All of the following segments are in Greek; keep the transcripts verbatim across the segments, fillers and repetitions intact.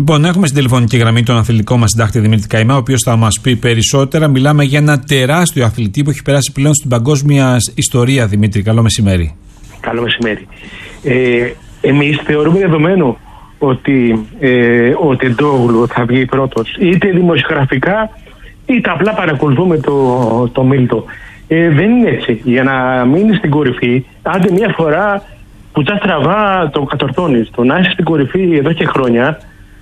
Λοιπόν, έχουμε στην τηλεφωνική γραμμή τον αθλητικό μας συντάκτη Δημήτρη Καημά, ο οποίος θα μας πει περισσότερα. Μιλάμε για ένα τεράστιο αθλητή που έχει περάσει πλέον στην παγκόσμια ιστορία. Δημήτρη, καλό μεσημέρι. Καλό μεσημέρι. Ε, εμείς θεωρούμε δεδομένο ότι ε, ο Τεντόγλου θα βγει πρώτος, είτε δημοσιογραφικά είτε απλά παρακολουθούμε το, το Μίλτο. Ε, δεν είναι έτσι. Για να μείνει στην κορυφή, άντε μια φορά που τσα στραβά το κατορθώνεις. Το να είσαι στην κορυφή εδώ και χρόνια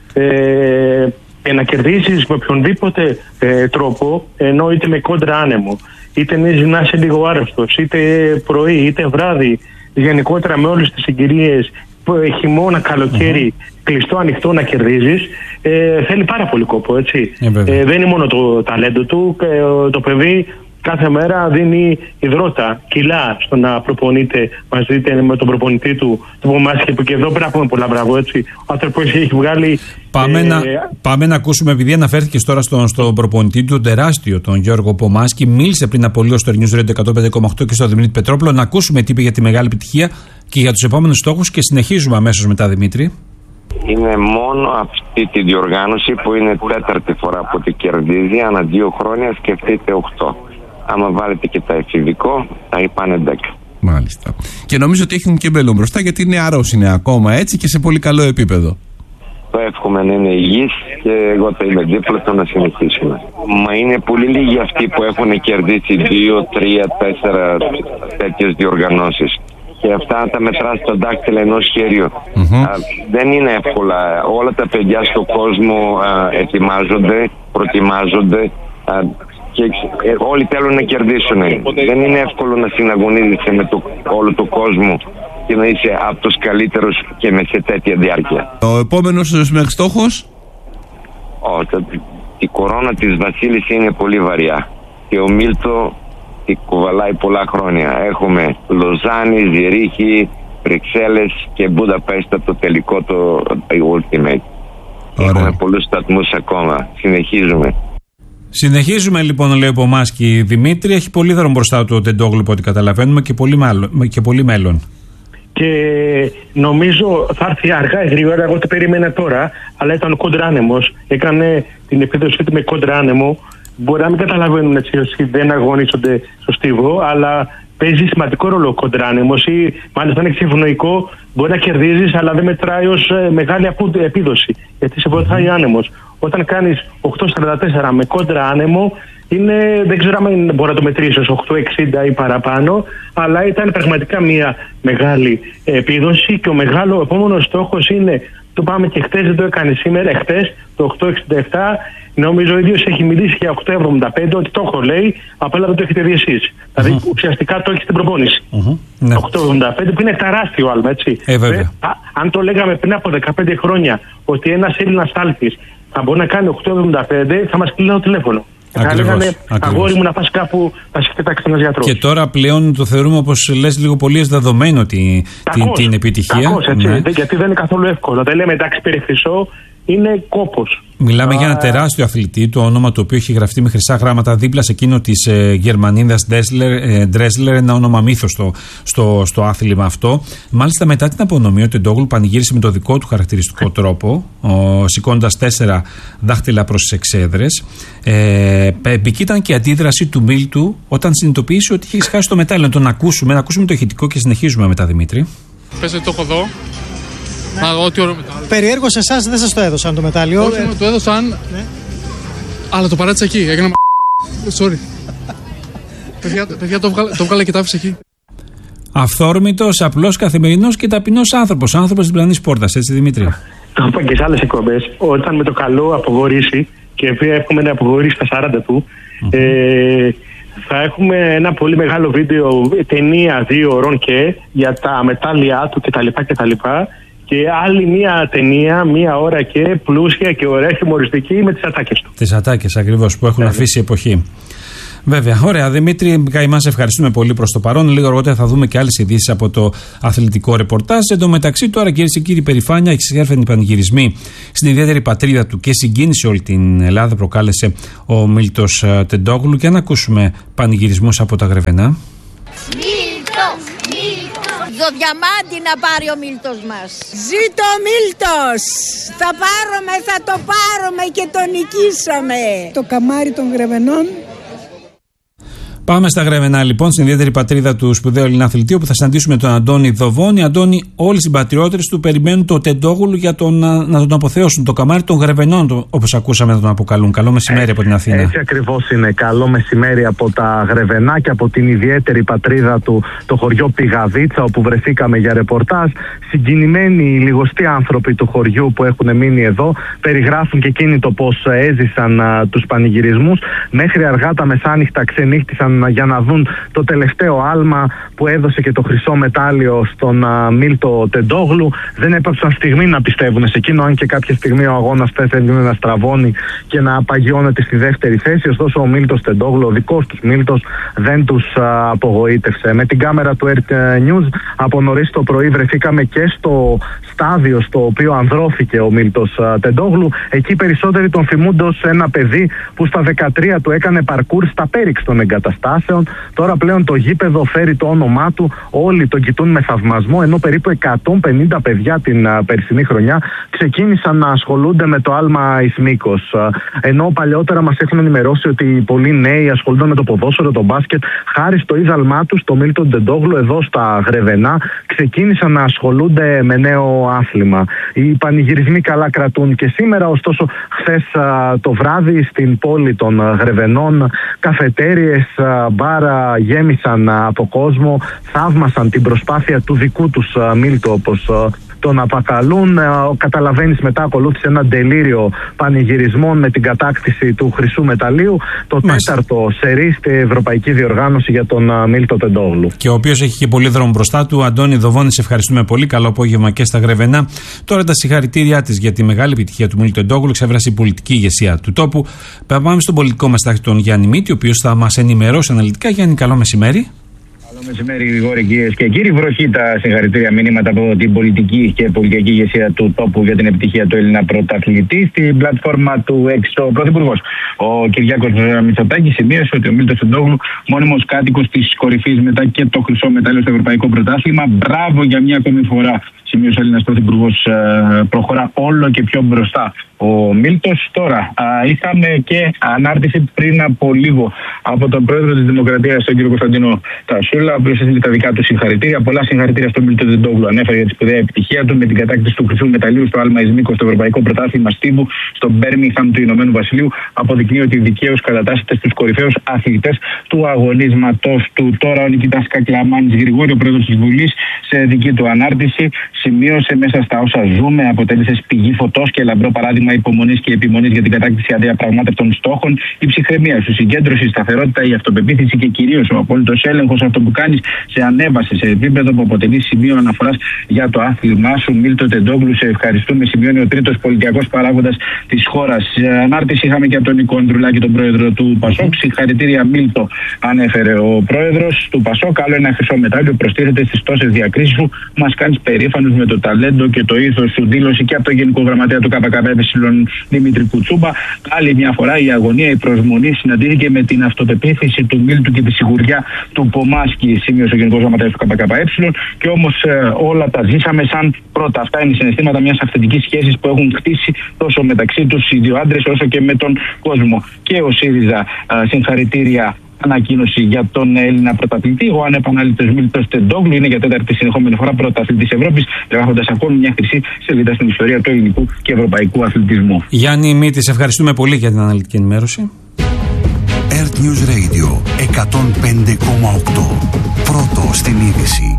ε, και να κερδίσεις με οποιονδήποτε ε, τρόπο, ενώ είτε με κόντρα άνεμο, είτε να είσαι λίγο άρρωστος, είτε πρωί, είτε βράδυ, γενικότερα με όλες τις συγκυρίες, χειμώνα, καλοκαίρι, mm-hmm. κλειστό, ανοιχτό, να κερδίζεις, ε, θέλει πάρα πολύ κόπο, έτσι. Ε, ε, δεν είναι μόνο το ταλέντο του, ε, το παιδί κάθε μέρα δίνει υδρότα, κιλά στο να προπονείται μαζί με τον προπονητή του, του Πομάσκη, που και εδώ πρέπει να πούμε πολλά μπράβο, έτσι. Ο άνθρωπος έχει βγάλει. Πάμε, ε, να, πάμε να ακούσουμε, επειδή αναφέρθηκες τώρα στον, στον προπονητή του, τεράστιο, τον Γιώργο Πομάσκη. Μίλησε πριν από λίγο στο News Radio εκατόν πέντε κόμμα οκτώ και στο Δημήτρη Πετρόπουλο. Να ακούσουμε τι είπε για τη μεγάλη επιτυχία και για τους επόμενους στόχους και συνεχίζουμε αμέσως μετά, Δημήτρη. Είναι μόνο αυτή τη διοργάνωση που είναι τέταρτη φορά που τη κερδίζει, ανά δύο χρόνια σκεφτείτε οκτώ. Άμα βάλετε και τα εφηβικό, θα πάνε δέκα. Μάλιστα. Και νομίζω ότι έχουν και μέλλον μπροστά, γιατί νεαρός είναι ακόμα, έτσι, και σε πολύ καλό επίπεδο. Το εύχομαι να είναι υγιής και εγώ θα είμαι δίπλα του να συνεχίσουμε. Μα είναι πολύ λίγοι αυτοί που έχουν κερδίσει δύο, τρία, τέσσερα τέτοιες διοργανώσεις. Και αυτά τα μετρά στο δάκτυλο ενός χέριου. Mm-hmm. Α, δεν είναι εύκολα. Όλα τα παιδιά στον κόσμο α, ετοιμάζονται, προετοιμάζονται. Α, και όλοι θέλουν να κερδίσουν. Δεν είναι εύκολο να συναγωνίζεσαι με το, όλο τον κόσμο και να είσαι από τους καλύτερους και με σε τέτοια διάρκεια. Ο επόμενος μέχρι στόχος? Η κορώνα της Βασίλης είναι πολύ βαριά και ο Μίλτο τη κουβαλάει πολλά χρόνια. Έχουμε Λοζάνη, Ζηρίχη, Βρυξέλλες και Μπουδαπέστα, το τελικό, το Ultimate. Ωραία. Έχουμε πολλούς σταθμούς ακόμα. Συνεχίζουμε. Συνεχίζουμε λοιπόν, λέει ο Πομάσκη. Δημήτρη, έχει πολύ δρόμο μπροστά του ο Τεντόγλου, από ό,τι καταλαβαίνουμε, και πολύ, μάλλον, και πολύ μέλλον. Και νομίζω θα έρθει αργά ή γρήγορα. Εγώ το περίμενα τώρα, αλλά ήταν κόντρα άνεμος. Έκανε την επίδοση του με κόντρα άνεμο. Μπορεί να μην καταλαβαίνουν έτσι όσοι δεν αγωνίζονται στο στίβο, αλλά παίζει σημαντικό ρόλο ο κόντρα άνεμος, ή μάλιστα είναι ευνοϊκό. Μπορεί να κερδίζεις, αλλά δεν μετράει ως μεγάλη επίδοση, γιατί σε βοηθάει άνεμος. Όταν κάνεις οκτώ σαράντα τέσσερα με κόντρα άνεμο, είναι, δεν ξέρω αν μπορεί να το μετρήσει ως οκτώ εξήντα ή παραπάνω, αλλά ήταν πραγματικά μια μεγάλη επίδοση και ο μεγάλο επόμενος στόχος είναι, το πάμε και χτες, δεν το έκανε σήμερα, χτες το οκτώ εξήντα επτά, νομίζω ο ίδιος έχει μιλήσει για οκτώ εβδομήντα πέντε, ότι το έχω λέει, απλά δεν το έχετε δει εσείς. Mm-hmm. Δηλαδή ουσιαστικά το έχει στην προπόνηση. Mm-hmm. Ναι. οκτώ εβδομήντα πέντε που είναι τεράστιο άλμα, έτσι. Ε, βέβαια. Ε, α, αν το λέγαμε πριν από δεκαπέντε χρόνια ότι ένας Έλληνας άλφης θα μπορεί να κάνει οκτώ εβδομήντα πέντε, θα μας κλείνει το τηλέφωνο. Θα λέγανε, αγόρι μου, να πας κάπου, θα σε κοιτάξει ένας γιατρός. Και τώρα πλέον το θεωρούμε, όπως λες, λίγο πολύ δεδομένο την, την, την επιτυχία. Κακώς, έτσι, ναι. Γιατί δεν είναι καθόλου εύκολο. Δεν λέμε εντάξει, πήρε χρυσό, είναι κόπος. Μιλάμε Α... για ένα τεράστιο αθλητή, το όνομα του οποίου έχει γραφτεί με χρυσά γράμματα δίπλα σε εκείνο της ε, Γερμανίδας Ντρέσλερ, ένα όνομα μύθος στο, στο, στο άθλημα αυτό. Μάλιστα, μετά την απονομή, ο Τεντόγλου πανηγύρισε με το δικό του χαρακτηριστικό τρόπο, σηκώνοντας τέσσερα δάχτυλα προς τις εξέδρες. Ε, Επική ήταν και η αντίδραση του Μίλτου όταν συνειδητοποίησε ότι είχε χάσει το μετάλλιο. Να τον ακούσουμε, να ακούσουμε το ηχητικό και συνεχίζουμε μετά, Δημήτρη. Πες ότι το έχω εδώ. Α, ό,τι ωραίο μετάλλιο. Περιέργως εσάς δεν σας το έδωσαν το μετάλλιο. Όχι, μου το έδωσαν. Ναι. Αλλά το παράτησα εκεί. Έκανα μ***. Sorry. παιδιά, παιδιά το, βγάλα, το βγάλα και τα άφησα εκεί. Αυθόρμητος, απλός, καθημερινός και ταπεινός άνθρωπος. Άνθρωπος της διπλανής πόρτας, έτσι, Δημήτρη. Το είπα και σε άλλες εκπομπές. Όταν με το καλό απογορήσει, και εύχομαι να απογορήσει στα σαράντα του, mm-hmm. ε, θα έχουμε ένα πολύ μεγάλο βίντεο, ταινία δύο ώρων και για τα μετάλλια του κτλ. κτλ. Και άλλη μία ταινία, μία ώρα και πλούσια και ωραία χιουμοριστική με τις ατάκες του. Τις ατάκες ακριβώς που έχουν αφήσει εποχή. Βέβαια. Ωραία. Δημήτρη Καημά, σε ευχαριστούμε πολύ προς το παρόν. Λίγο αργότερα θα δούμε και άλλες ειδήσεις από το αθλητικό ρεπορτάζ. Εν τω μεταξύ, τώρα, κυρίες και κύριοι, περηφάνεια, εξέρφενοι πανηγυρισμοί στην ιδιαίτερη πατρίδα του και συγκίνηση όλη την Ελλάδα προκάλεσε ο Μίλτος Τεντόγλου. Και να ακούσουμε πανηγυρισμούς από τα Γρεβενά. Μίλτος, Μίλτος, Στο διαμάντι να πάρει ο Μίλτος μας. Ζήτω ο Μίλτος! Θα πάρουμε, θα το πάρουμε και το νικήσαμε. Το καμάρι των Γρεβενών. Πάμε στα Γρεβενά λοιπόν, στην ιδιαίτερη πατρίδα του σπουδαίου Έλληνα αθλητή, όπου θα συναντήσουμε τον Αντώνη Δοβόνη. Αντώνη, όλοι οι συμπατριώτες του περιμένουν το Τεντόγλου για τον, να, να τον αποθεώσουν. Το καμάρι των Γρεβενών, όπως ακούσαμε να τον αποκαλούν. Καλό μεσημέρι από την Αθήνα. Έτσι ακριβώς είναι. Καλό μεσημέρι από τα Γρεβενά και από την ιδιαίτερη πατρίδα του, το χωριό Πηγαδίτσα, όπου βρεθήκαμε για ρεπορτάζ. Συγκινημένοι οι λιγοστοί άνθρωποι του χωριού που έχουν μείνει εδώ περιγράφουν και εκείνοι το πώς έζησαν α, τους πανηγυρισμούς. Μέχρι αργά τα μεσάνυχτα ξενύχτησαν για να δουν το τελευταίο άλμα που έδωσε και το χρυσό μετάλλιο στον α, Μίλτο Τεντόγλου. Δεν έπαψαν στιγμή να πιστεύουν σε εκείνο, αν και κάποια στιγμή ο αγώνας θέλει να στραβώνει και να απαγιώνεται στη δεύτερη θέση. Ωστόσο ο Μίλτος Τεντόγλου, ο δικός τους Μίλτος, δεν τους α, απογοήτευσε. Με την κάμερα του Earth News από νωρίς το πρωί βρεθήκαμε και στο στάδιο στο οποίο ανδρώθηκε ο Μίλτος α, Τεντόγλου. Εκεί περισσότεροι τον θυμούνται ως ένα παιδί που στα δεκατρία του έκανε παρκούρ στα πέριξ των εγκαταστάσεων. Τώρα πλέον το γήπεδο φέρει το όνομά του, όλοι τον κοιτούν με θαυμασμό, ενώ περίπου εκατόν πενήντα παιδιά την uh, περσινή χρονιά ξεκίνησαν να ασχολούνται με το άλμα εις μήκος. Uh, ενώ παλιότερα μας έχουν ενημερώσει ότι πολλοί νέοι ασχολούνται με το ποδόσφαιρο, το μπάσκετ, χάρη στο ίδαλμά τους, το Μίλτον Τεντόγλου εδώ στα Γρεβενά, ξεκίνησαν να ασχολούνται με νέο άθλημα. Οι πανηγυρισμοί καλά κρατούν και σήμερα, ωστόσο χθες uh, το βράδυ στην πόλη των uh, Γρεβενών, καφετέριες, μπάρα γέμισαν από κόσμο, θαύμασαν την προσπάθεια του δικού τους Μίλτο, όπως τον απακαλούν. Καταλαβαίνεις, μετά ακολούθησε ένα τελείριο πανηγυρισμών με την κατάκτηση του χρυσού μεταλλίου, το Μάλιστα. τέταρτο σερί στη ευρωπαϊκή διοργάνωση για τον Μίλτο Τεντόγλου. Και ο οποίος έχει και πολύ δρόμο μπροστά του. Αντώνη Δοβόνη, σε ευχαριστούμε πολύ. Καλό απόγευμα και στα Γρεβενά. Τώρα τα συγχαρητήριά της για τη μεγάλη επιτυχία του Μίλτο Τεντόγλου εξέφρασε η πολιτική ηγεσία του τόπου. Πάμε στον πολιτικό μας τάχτη, τον Γιάννη Μήτη, ο οποίος θα μας ενημερώσει αναλυτικά. Γιάννη, καλό μεσημέρι. Καλό μεσημέρι, Γρηγόρη, κυρίες και κύριοι. Βροχή τα συγχαρητήρια μηνύματα από την πολιτική και πολιτική ηγεσία του τόπου για την επιτυχία του Έλληνα πρωταθλητή. Στην πλατφόρμα του έξω, ο Πρωθυπουργός, ο Κυριάκος Μητσοτάκης, σημείωσε ότι ο Μίλτος Τεντόγλου, μόνιμος κάτοικος της κορυφής μετά και το χρυσό μετάλλιο στο Ευρωπαϊκό Πρωτάθλημα. Μπράβο για μια ακόμη φορά, σημείωσε ο Έλληνας Πρωθυπουργός. Προχωρά όλο και πιο μπροστά ο Μίλτος. Τώρα, α, είχαμε και ανάρτηση πριν από λίγο από τον πρόεδρο της Δημοκρατίας, τον κύριο Κωνσταντίνο Τασούλα, ο οποίος έστειλε τα δικά του συγχαρητήρια. Πολλά συγχαρητήρια στον Μίλτο Τεντόγλου. Ανέφερε για τη σπουδαία επιτυχία του με την κατάκτηση του χρυσού μεταλλίου στο άλμα εις μήκος στο Ευρωπαϊκό Πρωτάθλημα Στίβου στο Μπέρμιγχαμ του Ηνωμένου Βασιλείου. Αποδεικνύει ότι δικαίως κατατάσσεται στους κορυφαίους αθλητές του αγωνίσματος του. Τώρα ο Νικητάς Κακλαμάνης, Γρηγόρη, ο πρόεδρος της Βουλής, σε δική του ανάρτηση, σημείωσε μέσα στα όσα ζούμε, αποτέλεσε πηγή φωτός και λαμπρό παράδειγμα υπομονής και επιμονής για την κατάκτηση αδιαπραγμάτευτων στόχων. Η ψυχραιμία σου, συγκέντρωση, η σταθερότητα, η αυτοπεποίθηση και κυρίως ο απόλυτος έλεγχος, αυτό που κάνεις σε ανέβαση, σε επίπεδο που αποτελεί σημείο αναφοράς για το άθλημά σου. Μίλτο Τεντόγλου, σε ευχαριστούμε, σημειώνει ο τρίτος πολιτιακός παράγοντας της χώρας. Ανάρτηση είχαμε και από τον Νίκο Ανδρουλάκη, τον πρόεδρο του Πασόκ. Συγχαρητήρια, Μίλτο, ανέφερε ο πρόεδρος του Πασόκ. Άλλο ένα χρυσό μετάλλιο προστίθεται στις τόσες διακρίσεις σου. Μας κάνεις περήφανος με το ταλέντο και το ήθος σου. Δήλωση και από τον Γενικό Γραμματέα του ΚΚΕ, Δημήτρη Κουτσούμπα. Άλλη μια φορά η αγωνία, η προσμονή συναντήθηκε με την αυτοπεποίθηση του Μίλτου και τη σιγουριά του Πομάσκη, σημείωσε ο Γενικός Γραμματέας του ΚΚΕ. Και όμως ε, όλα τα ζήσαμε σαν πρώτα. Αυτά είναι συναισθήματα μιας αυθεντικής σχέσης που έχουν χτίσει τόσο μεταξύ τους οι δύο άντρες όσο και με τον κόσμο. Και ο ΣΥΡΙΖΑ ε, συγχαρητήρια ανακοίνωση για τον Έλληνα πρωταθλητή. Ο ανεπανάληπτος Μίλτος Τεντόγλου είναι για τέταρτη συνεχόμενη φορά πρωταθλητής Ευρώπης, γράφοντας ακόμη μια χρυσή σελίδα στην ιστορία του ελληνικού και ευρωπαϊκού αθλητισμού. Γιάννη Μήτη, σε ευχαριστούμε πολύ για την αναλυτική ενημέρωση. Earth News Radio εκατόν πέντε κόμμα οκτώ. Πρώτο στην είδηση.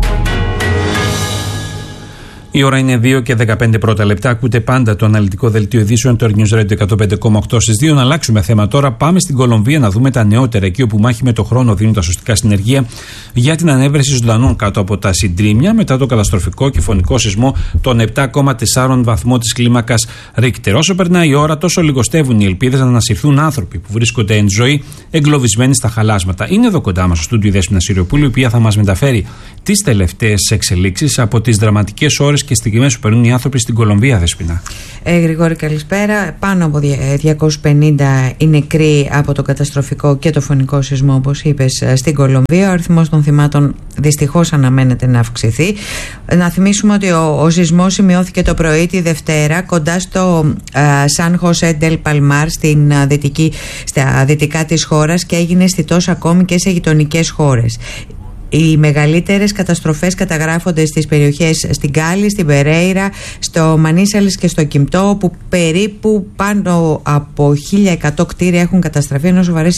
Η ώρα είναι δύο και δεκαπέντε πρώτα λεπτά. Ακούτε πάντα το αναλυτικό δελτίο ειδήσεων του Earth News Radio εκατόν πέντε κόμμα οκτώ στις δύο. Να αλλάξουμε θέμα τώρα. Πάμε στην Κολομβία να δούμε τα νεότερα, εκεί όπου μάχη με το χρόνο δίνουν τα σωστικά συνεργεία για την ανέβρεση ζωντανών κάτω από τα συντρίμμια μετά το καταστροφικό και φωνικό σεισμό των επτά κόμμα τέσσερα βαθμών της κλίμακας Ρίχτερ. Όσο περνάει η ώρα, τόσο λιγοστεύουν οι ελπίδες να ανασυρθούν άνθρωποι που βρίσκονται εν ζωή εγκλωβισμένοι στα χαλάσματα. Είναι εδώ κοντά μας στο στούντιο η Δέσποινα Συριοπούλου, η οποία θα μας μεταφέρει τις τελευταίες εξελίξεις από τις δραματικές ώρες ώρες και στιγμές που περνούν οι άνθρωποι στην Κολομβία, Δεσπινά. Ε, Γρηγόρη, καλησπέρα. Πάνω από διακόσιοι πενήντα οι νεκροί από το καταστροφικό και το φωνικό σεισμό, όπως είπες, στην Κολομβία. Ο αριθμός των θυμάτων δυστυχώς αναμένεται να αυξηθεί. Να θυμίσουμε ότι ο, ο σεισμός σημειώθηκε το πρωί τη Δευτέρα κοντά στο Σαν Χωσέ ντελ Παλμάρ, στην α, δυτική, στα δυτικά της χώρας, και έγινε αισθητός ακόμη και σε γειτονικές χώρες. Οι μεγαλύτερες καταστροφές καταγράφονται στις περιοχές στην Κάλι, στην Περέιρα, στο Μανίσαλες και στο Κιμπτό, όπου περίπου πάνω από χίλια εκατό κτίρια έχουν καταστραφεί, ενώ σοβαρές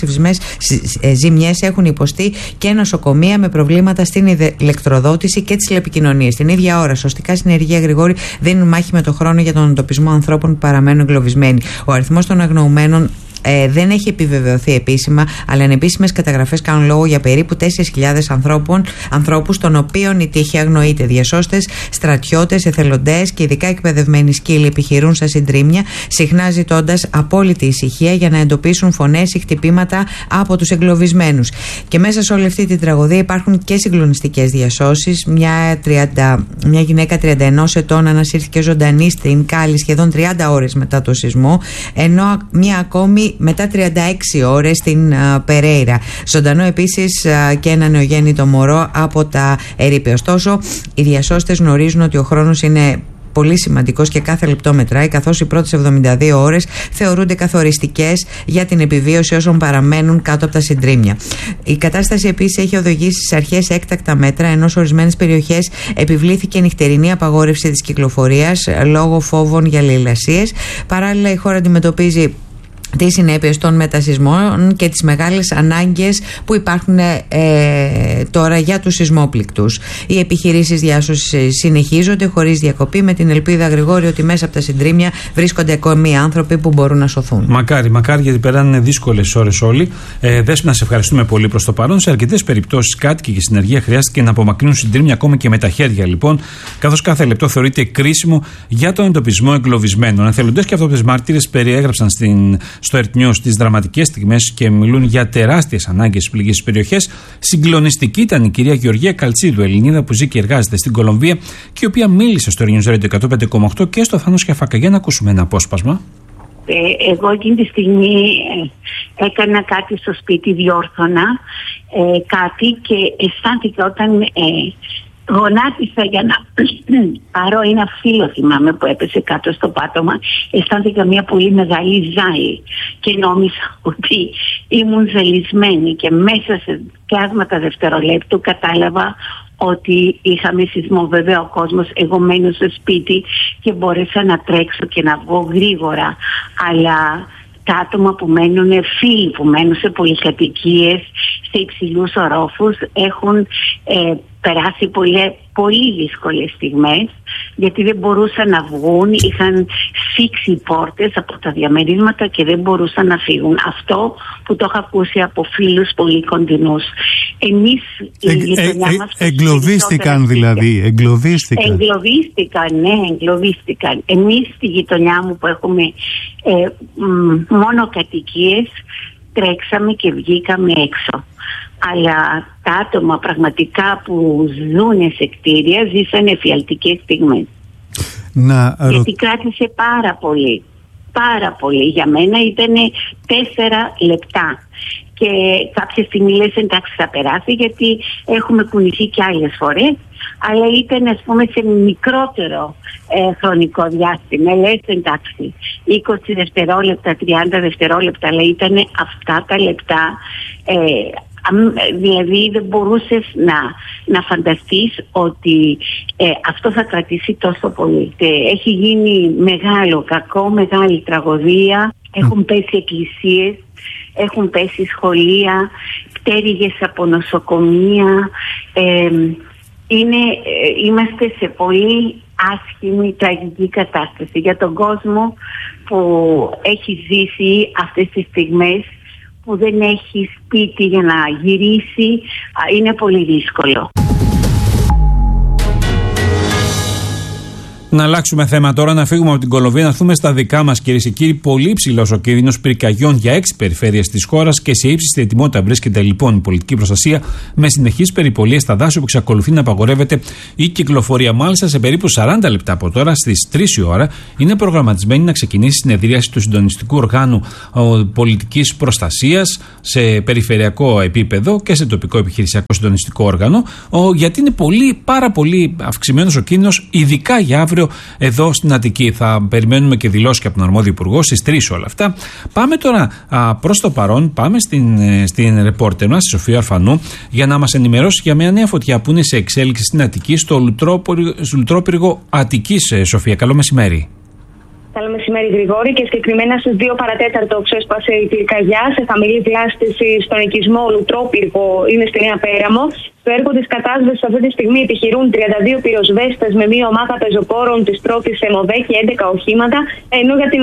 ζημιές έχουν υποστεί και νοσοκομεία με προβλήματα στην ηλεκτροδότηση και τις τηλεπικοινωνίες. Την ίδια ώρα, σωστικά συνεργεία, Γρηγόρη, δίνουν μάχη με το χρόνο για τον εντοπισμό ανθρώπων που παραμένουν εγκλωβισμένοι. Ο αριθμός των αγνοουμένων Ε, δεν έχει επιβεβαιωθεί επίσημα, αλλά ανεπίσημες καταγραφές κάνουν λόγο για περίπου τέσσερις χιλιάδες ανθρώπους, των οποίων η τύχη αγνοείται. Διασώστες, στρατιώτες, εθελοντές και ειδικά εκπαιδευμένοι σκύλοι επιχειρούν στα συντρίμμια, συχνά ζητώντας απόλυτη ησυχία για να εντοπίσουν φωνές ή χτυπήματα από τους εγκλωβισμένους. Και μέσα σε όλη αυτή την τραγωδία υπάρχουν και συγκλονιστικές διασώσεις. Μια, τριάντα, μια γυναίκα τριάντα ενός ετών ανασύρθηκε ζωντανή στην Κάλι σχεδόν τριάντα ώρες μετά το σεισμό, ενώ μια ακόμη μετά τριάντα έξι ώρες στην uh, Περέιρα. Ζωντανό επίσης uh, και ένα νεογέννητο μωρό από τα ερείπια. Ωστόσο, οι διασώστες γνωρίζουν ότι ο χρόνος είναι πολύ σημαντικός και κάθε λεπτό μετράει, καθώς οι πρώτες εβδομήντα δύο ώρες θεωρούνται καθοριστικές για την επιβίωση όσων παραμένουν κάτω από τα συντρίμμια. Η κατάσταση επίσης έχει οδηγήσει στις αρχές έκτακτα μέτρα, ενώ σε ορισμένες περιοχές επιβλήθηκε νυχτερινή απαγόρευση της κυκλοφορίας λόγω φόβων για λαιλασίες. Παράλληλα, η χώρα αντιμετωπίζει τις συνέπειες των μετασεισμών και τις μεγάλες ανάγκες που υπάρχουν ε, τώρα για τους σεισμόπληκτους. Οι επιχειρήσεις διάσωσης συνεχίζονται χωρίς διακοπή, με την ελπίδα, Γρηγόρη, ότι μέσα από τα συντρίμμια βρίσκονται ακόμη άνθρωποι που μπορούν να σωθούν. Μακάρι, μακάρι, γιατί περνάνε δύσκολες ώρες όλοι. Ε, Δέσποινα, να σε ευχαριστούμε πολύ προς το παρόν. Σε αρκετές περιπτώσεις κάτοικοι και συνεργεία χρειάστηκε να απομακρύνουν συντρίμμια ακόμα και με τα χέρια, λοιπόν, καθώς κάθε λεπτό θεωρείται κρίσιμο για τον εντοπισμό εγκλωβισμένων. Εθελοντές και αυτόπτες μάρτυρες περιέγραψαν στην στο Earth News τις δραματικές στιγμές και μιλούν για τεράστιες ανάγκες στις πληγείς περιοχές. Συγκλονιστική ήταν η κυρία Γεωργία Καλτσίδου, Ελληνίδα που ζει και εργάζεται στην Κολομβία και η οποία μίλησε στο Earth News Radio εκατόν πέντε κόμμα οκτώ και στο Θάνο Σκιαφάκα. Για να ακούσουμε ένα απόσπασμα. Ε, εγώ εκείνη τη στιγμή ε, έκανα κάτι στο σπίτι, διόρθωνα ε, κάτι και αισθάνθηκα όταν ε, γονάτισα για να πάρω ένα φύλλο, θυμάμαι, που έπεσε κάτω στο πάτωμα. Αισθάνθηκα μια πολύ μεγάλη ζάλη και νόμιζα ότι ήμουν ζαλισμένη, και μέσα σε κλάσματα δευτερολέπτου κατάλαβα ότι είχαμε σεισμό. Βέβαια ο κόσμος, εγώ μένω στο σπίτι και μπόρεσα να τρέξω και να βγω γρήγορα, αλλά τα άτομα που μένουν, φίλοι που μένουν σε πολυκατοικίες, σε υψηλούς ορόφους, έχουν ε, περάσει πολύ, πολύ δύσκολες στιγμές, γιατί δεν μπορούσαν να βγουν, είχαν φίξει οι πόρτες από τα διαμερίσματα και δεν μπορούσαν να φύγουν. Αυτό που το έχω ακούσει από φίλους πολύ κοντινούς. Εμείς ε, η γειτονιά ε, ε, μας... Εγκλωβίστηκαν δηλαδή, εγκλωβίστηκαν. Εγκλωβίστηκαν, ναι, εγκλωβίστηκαν. Εμείς στη γειτονιά μου που έχουμε ε, μ, μόνο κατοικίες, τρέξαμε και βγήκαμε έξω. Αλλά τα άτομα πραγματικά που ζουν σε κτίρια ζήσαν εφιαλτικές στιγμές. Να, γιατί ρω... κράτησε πάρα πολύ. Πάρα πολύ. Για μένα ήταν τέσσερα λεπτά. Και κάποια στιγμή λες εντάξει θα περάσει, γιατί έχουμε κουνηθεί και άλλες φορές. Αλλά ήταν, ας πούμε, σε μικρότερο ε, χρονικό διάστημα. Λες εντάξει είκοσι δευτερόλεπτα, τριάντα δευτερόλεπτα, αλλά ήταν αυτά τα λεπτά. Ε, Δηλαδή δεν μπορούσες να, να φανταστείς ότι ε, αυτό θα κρατήσει τόσο πολύ. Και έχει γίνει μεγάλο κακό, μεγάλη τραγωδία. Έχουν πέσει εκκλησίες, έχουν πέσει σχολεία, πτέρυγες από νοσοκομεία. Ε, είναι, ε, είμαστε σε πολύ άσχημη, τραγική κατάσταση για τον κόσμο που έχει ζήσει αυτές τις στιγμές, που δεν έχει σπίτι για να γυρίσει. Είναι πολύ δύσκολο. Να αλλάξουμε θέμα τώρα, να φύγουμε από την Κολομβία, να έρθουμε στα δικά μας, κυρίες και κύριοι. Πολύ υψηλός ο κίνδυνος πυρκαγιών για έξι περιφέρειες της χώρας και σε ύψιστη ετοιμότητα βρίσκεται λοιπόν η πολιτική προστασία, με συνεχείς περιπολίες στα δάση όπου εξακολουθεί να απαγορεύεται η κυκλοφορία. Μάλιστα, σε περίπου σαράντα λεπτά από τώρα, στις τρεις η ώρα, είναι προγραμματισμένη να ξεκινήσει η συνεδρίαση του συντονιστικού οργάνου πολιτικής προστασίας σε περιφερειακό επίπεδο και σε τοπικό επιχειρησιακό συντονιστικό όργανο, γιατί είναι πολύ, πάρα πολύ αυξημένος ο κίνδυνος, ειδικά για αύριο εδώ στην Αττική. Θα περιμένουμε και δηλώσεις και από τον αρμόδιο υπουργό στις τρεις όλα αυτά. Πάμε τώρα προς το παρόν, πάμε στην, στην ρεπόρτερ μας, τη Σοφία Ορφανού, για να μας ενημερώσει για μια νέα φωτιά που είναι σε εξέλιξη στην Αττική, στο λουτρόπυργο Αττικής. Σοφία, καλό μεσημέρι. Καλό μεσημέρι, Γρηγόρη, και συγκεκριμένα στις δύο παρατέταρτο ξέσπασε η πυρκαγιά σε χαμηλή διάσταση στον οικισμό Λουτρόπυργο, είναι στη Νέα Πέραμο. Στο έργο της κατάσβεσης αυτή τη στιγμή επιχειρούν τριάντα δύο πυροσβέστες με μία ομάδα πεζοπόρων της πρώτης ΕΜΟΔΕ και έντεκα οχήματα, ενώ για την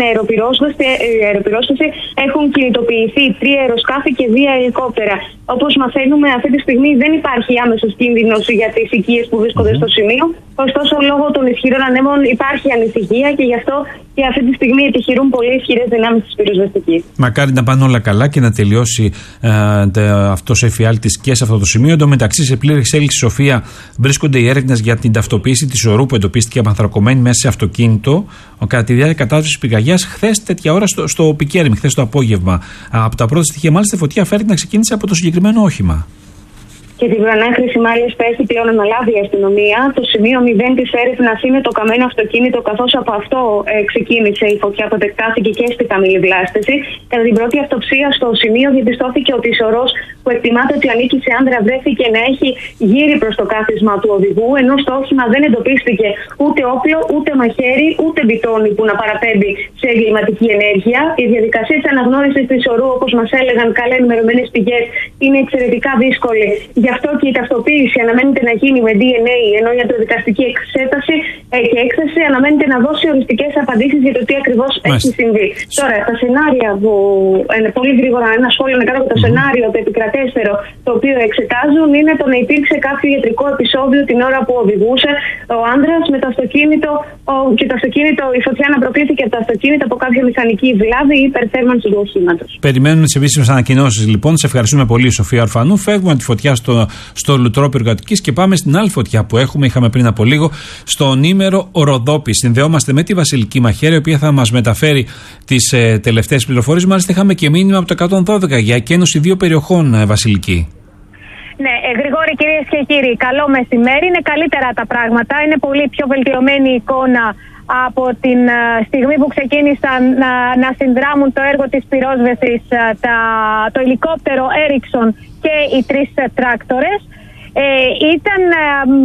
αεροπυρόσβεση έχουν κινητοποιηθεί τρία αεροσκάφη και δύο ελικόπτερα. Όπως μαθαίνουμε, αυτή τη στιγμή δεν υπάρχει άμεσος κίνδυνος για τις οικίες που βρίσκονται στο σημείο. Ωστόσο, λόγω των ισχυρών ανέμων υπάρχει ανησυχία και γι' αυτό και αυτή τη στιγμή επιχειρούν πολύ ισχυρές δυνάμεις της πυροσβεστικής. Μακάρι να πάνε όλα καλά και να τελειώσει ε, αυτός ο εφιάλτης και σε αυτό το σημείο. Εν τω μεταξύ, σε πλήρη εξέλιξη, Σοφία, βρίσκονται οι έρευνες για την ταυτοποίηση της ορού που εντοπίστηκε απανθρακωμένη μέσα σε αυτοκίνητο κατά τη διάρκεια κατάσβεσης πυρκαγιάς χθες τέτοια ώρα στο, στο Πικέρμι, χθες το απόγευμα. Από τα πρώτα στοιχεία, μάλιστα, η φωτιά φέρεται να ξεκίνησε από το συγκεκριμένο όχημα. Και την προανάκριση, μάλιστα, έχει πλέον αναλάβει η αστυνομία. Το σημείο μηδέν της έρευνας είναι το καμένο αυτοκίνητο, καθώς από αυτό ε, ξεκίνησε η φωτιά που επεκτάθηκε και στη χαμηλή διάσταση. Κατά την πρώτη αυτοψία στο σημείο διαπιστώθηκε ότι η σωρός που εκτιμάται ότι ανήκει σε άνδρα βρέθηκε να έχει γύρει προς το κάθισμα του οδηγού, ενώ στο όχημα δεν εντοπίστηκε ούτε όπλο, ούτε μαχαίρι, ούτε μπιτόνι που να παραπέμπει σε εγκληματική ενέργεια. Η διαδικασία της αναγνώρισης της ορού, όπως μας έλεγαν καλά ενημερωμένες πηγές, είναι εξαιρετικά δύσκολη. Γι' αυτό και η ταυτοποίηση αναμένεται να γίνει με ντι εν έι, ενώ η ιατροδικαστική εξέταση ε, και έκθεση αναμένεται να δώσει οριστικές απαντήσεις για το τι ακριβώς έχει συμβεί. Τώρα, τα σενάρια που. Ε, πολύ γρήγορα, ένα σχόλιο να κάνω για το mm-hmm. σενάριο, το επικρατέστερο, το οποίο εξετάζουν, είναι το να υπήρξε κάποιο ιατρικό επεισόδιο την ώρα που οδηγούσε ο άνδρας με το αυτοκίνητο ο, και το αυτοκίνητο, η φωτιά να προκλήθηκε από το αυτοκίνητο από κάποια μηχανική βλάβη ή υπερθέρμανση του οχήματος. Περιμένουμε τις επίσημες ανακοινώσεις, λοιπόν. Σε ευχαριστούμε πολύ, Σοφία Ορφανού. Φεύγουμε τη φωτιά στο στο λουτρόπυργο Αττικής και πάμε στην άλλη φωτιά που έχουμε, είχαμε πριν από λίγο, στον Ήμερο Ροδόπη. Συνδεόμαστε με τη Βασιλική Μαχαίρη, η οποία θα μας μεταφέρει τις ε, τελευταίες πληροφορίες. Μάλιστα, είχαμε και μήνυμα από το εκατόν δώδεκα για εκένωση δύο περιοχών, ε, Βασιλική. Ναι, ε, Γρηγόρη, κυρίες και κύριοι, καλό μεσημέρι. Είναι καλύτερα τα πράγματα. Είναι πολύ πιο βελτιωμένη η εικόνα από την uh, στιγμή που ξεκίνησαν να, να συνδράμουν το έργο της πυρόσβεσης uh, τα, το ελικόπτερο Ericsson και οι τρεις uh, τράκτορες. Ε, ήταν uh,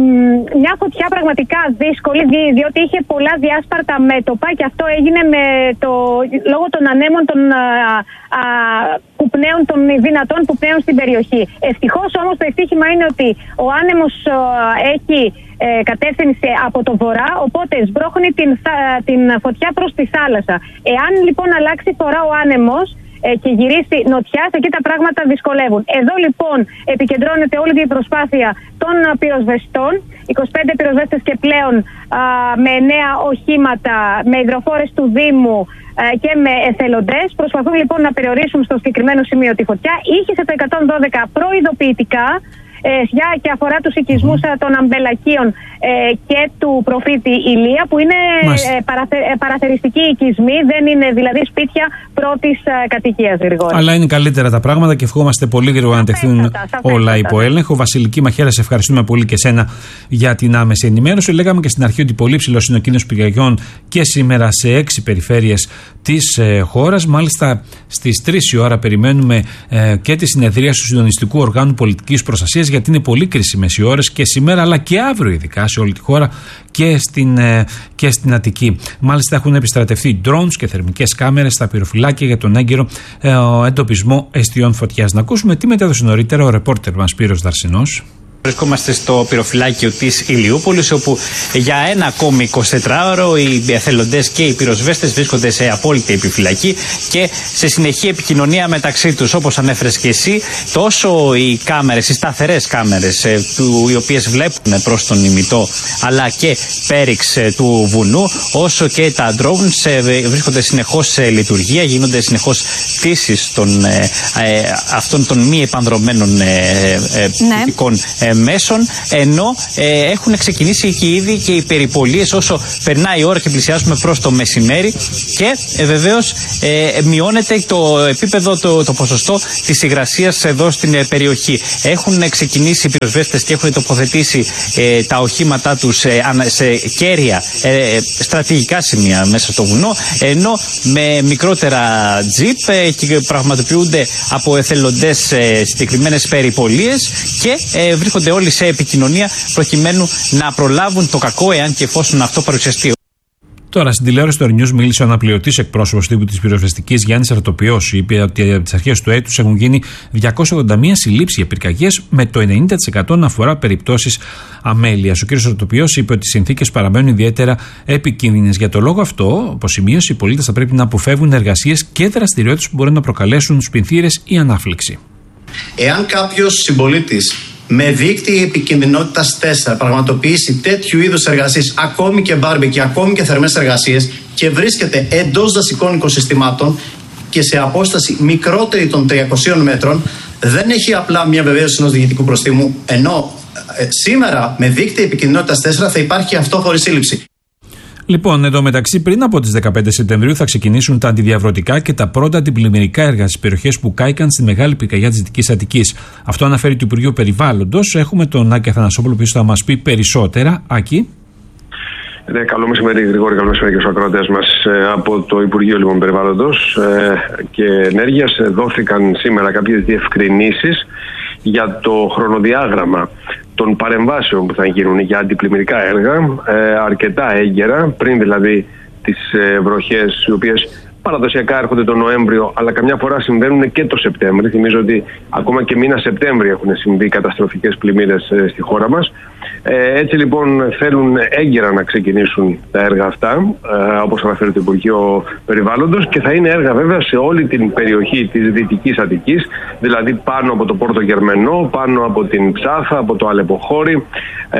μια φωτιά πραγματικά δύσκολη, διότι είχε πολλά διάσπαρτα μέτωπα και αυτό έγινε με το, λόγω των ανέμων των, uh, uh, που πνέουν, των δυνατών που πνέουν στην περιοχή. Ευτυχώς όμως το ευτύχημα είναι ότι ο άνεμος uh, έχει Ε, κατεύθυνση από το βορρά, οπότε σμπρώχνει την, την φωτιά προς τη θάλασσα. Εάν λοιπόν αλλάξει φορά ο άνεμος ε, και γυρίσει νοτιάς, εκεί τα πράγματα δυσκολεύουν. Εδώ λοιπόν επικεντρώνεται όλη την προσπάθεια των πυροσβεστών, είκοσι πέντε πυροσβέστες και πλέον α, με εννέα οχήματα, με υδροφόρες του Δήμου α, και με εθελοντές. Προσπαθούν λοιπόν να περιορίσουν στο συγκεκριμένο σημείο τη φωτιά. Είχε το εκατόν δώδεκα προειδοποιητικά για και αφορά τους οικισμούς mm. των αμπελακίων ε, και του προφήτη Ηλία, που είναι ε, παραθε, ε, παραθεριστικοί οικισμοί, δεν είναι δηλαδή σπίτια πρώτης ε, κατοικίας, Γρηγόρη. Αλλά είναι καλύτερα τα πράγματα και ευχόμαστε πολύ γρήγορα να τεθούν όλα υπό έλεγχο. Βασιλική Μαχαίρα, σε ευχαριστούμε πολύ και σένα για την άμεση ενημέρωση. Λέγαμε και στην αρχή ότι πολύ ψηλός είναι ο κίνδυνος πυρκαγιών και σήμερα σε έξι περιφέρειες της ε, χώρας. Μάλιστα στις τρεις η ώρα περιμένουμε ε, και τη συνεδρία του Συντονιστικού Οργάνου Πολιτικής Προστασίας, γιατί είναι πολύ κρίσιμες οι ώρες και σήμερα αλλά και αύριο, ειδικά σε όλη τη χώρα και στην, ε, και στην Αττική. Μάλιστα έχουν επιστρατευτεί drones και θερμικές κάμερες στα πυροφυλάκια για τον έγκαιρο ε, εντοπισμό εστιών φωτιάς. Να ακούσουμε τι μετέδωσε νωρίτερα ο ρεπόρτερ μας Σπύρος Δαρσινός. Βρισκόμαστε στο πυροφυλάκιο της Ηλιούπολης, όπου για ένα ακόμη εικοσιτετράωρο οι εθελοντές και οι πυροσβέστες βρίσκονται σε απόλυτη επιφυλακή και σε συνεχή επικοινωνία μεταξύ τους. Όπως ανέφερες και εσύ, τόσο οι κάμερες, οι σταθερές κάμερες, οι οποίες βλέπουν προς τον ημιτό αλλά και πέριξ του βουνού, όσο και τα drones βρίσκονται συνεχώς σε λειτουργία, γίνονται συνεχώς πτήσεις των, ε, αυτών των μη επανδρομένων ε, ε, πτυτικών ναι. ε, μέσων, ενώ ε, έχουν ξεκινήσει και ήδη και οι περιπολίες όσο περνάει η ώρα και πλησιάζουμε προς το μεσημέρι και ε, βεβαίως ε, μειώνεται το επίπεδο, το, το ποσοστό της υγρασίας εδώ στην ε, περιοχή. Έχουν ξεκινήσει οι πυροσβέστες και έχουν τοποθετήσει ε, τα οχήματά τους ε, σε κέρια ε, στρατηγικά σημεία μέσα στο βουνό, ενώ με μικρότερα τζιπ ε, και πραγματοποιούνται από εθελοντές σε συγκεκριμένες περιπολίες και ε, βρίσκονται όλοι σε επικοινωνία προκειμένου να προλάβουν το κακό εάν και εφόσον αυτό παρουσιαστεί. Τώρα, στην τηλεόραση του News μίλησε ο αναπληρωτής εκπρόσωπος τύπου της πυροσβεστικής Γιάννης Αρτοπιός. Είπε ότι από τις αρχές του έτους έχουν γίνει διακόσιες ογδόντα μία συλλήψεις για πυρκαγιές, με το ενενήντα τοις εκατό να αφορά περιπτώσεις αμέλειας. Ο κ. Αρτοπιός είπε ότι οι συνθήκες παραμένουν ιδιαίτερα επικίνδυνες. Για το λόγο αυτό, όπως σημείωσε, οι πολίτες θα πρέπει να αποφεύγουν εργασίες και δραστηριότητες που μπορεί να προκαλέσουν σπινθήρες ή ανάφλεξη. Εάν κάποιος συμπολίτης με δείκτη επικινδυνότητας τέσσερα πραγματοποιήσει τέτοιου είδους εργασίες, ακόμη και μπάρμπεκι, ακόμη και θερμές εργασίες, και βρίσκεται εντός δασικών οικοσυστημάτων και σε απόσταση μικρότερη των τριακοσίων μέτρων, δεν έχει απλά μια βεβαίωση ενός διοικητικού προστίμου, ενώ ε, σήμερα με δείκτη επικινδυνότητας τέσσερα θα υπάρχει αυτόφορη σύλληψη. Λοιπόν, εδώ μεταξύ, πριν από τις δεκαπέντε Σεπτεμβρίου θα ξεκινήσουν τα αντιδιαβρωτικά και τα πρώτα αντιπλημμυρικά έργα στις περιοχές που κάηκαν στη μεγάλη πυρκαγιά της Δυτικής Αττικής. Αυτό αναφέρει το Υπουργείο Περιβάλλοντος. Έχουμε τον Άκη Αθανασόπουλο που θα μας πει περισσότερα. Άκη. Ναι, καλό μεσημέρι, Γρηγόρη, καλό μεσημέρι και στους ακροατές μας. Από το Υπουργείο λοιπόν, Περιβάλλοντος και Ενέργειας δόθηκαν σήμερα κάποιες διευκρινήσεις για το χρονοδιάγραμμα των παρεμβάσεων που θα γίνουν για αντιπλημμυρικά έργα, ε, αρκετά έγκαιρα, πριν δηλαδή τις ε, βροχές, οι οποίες παραδοσιακά έρχονται τον Νοέμβριο, αλλά καμιά φορά συμβαίνουν και το Σεπτέμβριο. Θυμίζω ότι ακόμα και μήνα Σεπτέμβριο έχουν συμβεί καταστροφικές πλημμύρες ε, στη χώρα μας. Ε, έτσι λοιπόν θέλουν έγκαιρα να ξεκινήσουν τα έργα αυτά, ε, όπως αναφέρει το Υπουργείο Περιβάλλοντος, και θα είναι έργα βέβαια σε όλη την περιοχή της Δυτικής Αττικής, δηλαδή πάνω από το Πόρτο Γερμενό, πάνω από την Ψάθα, από το Αλεποχώρι, ε,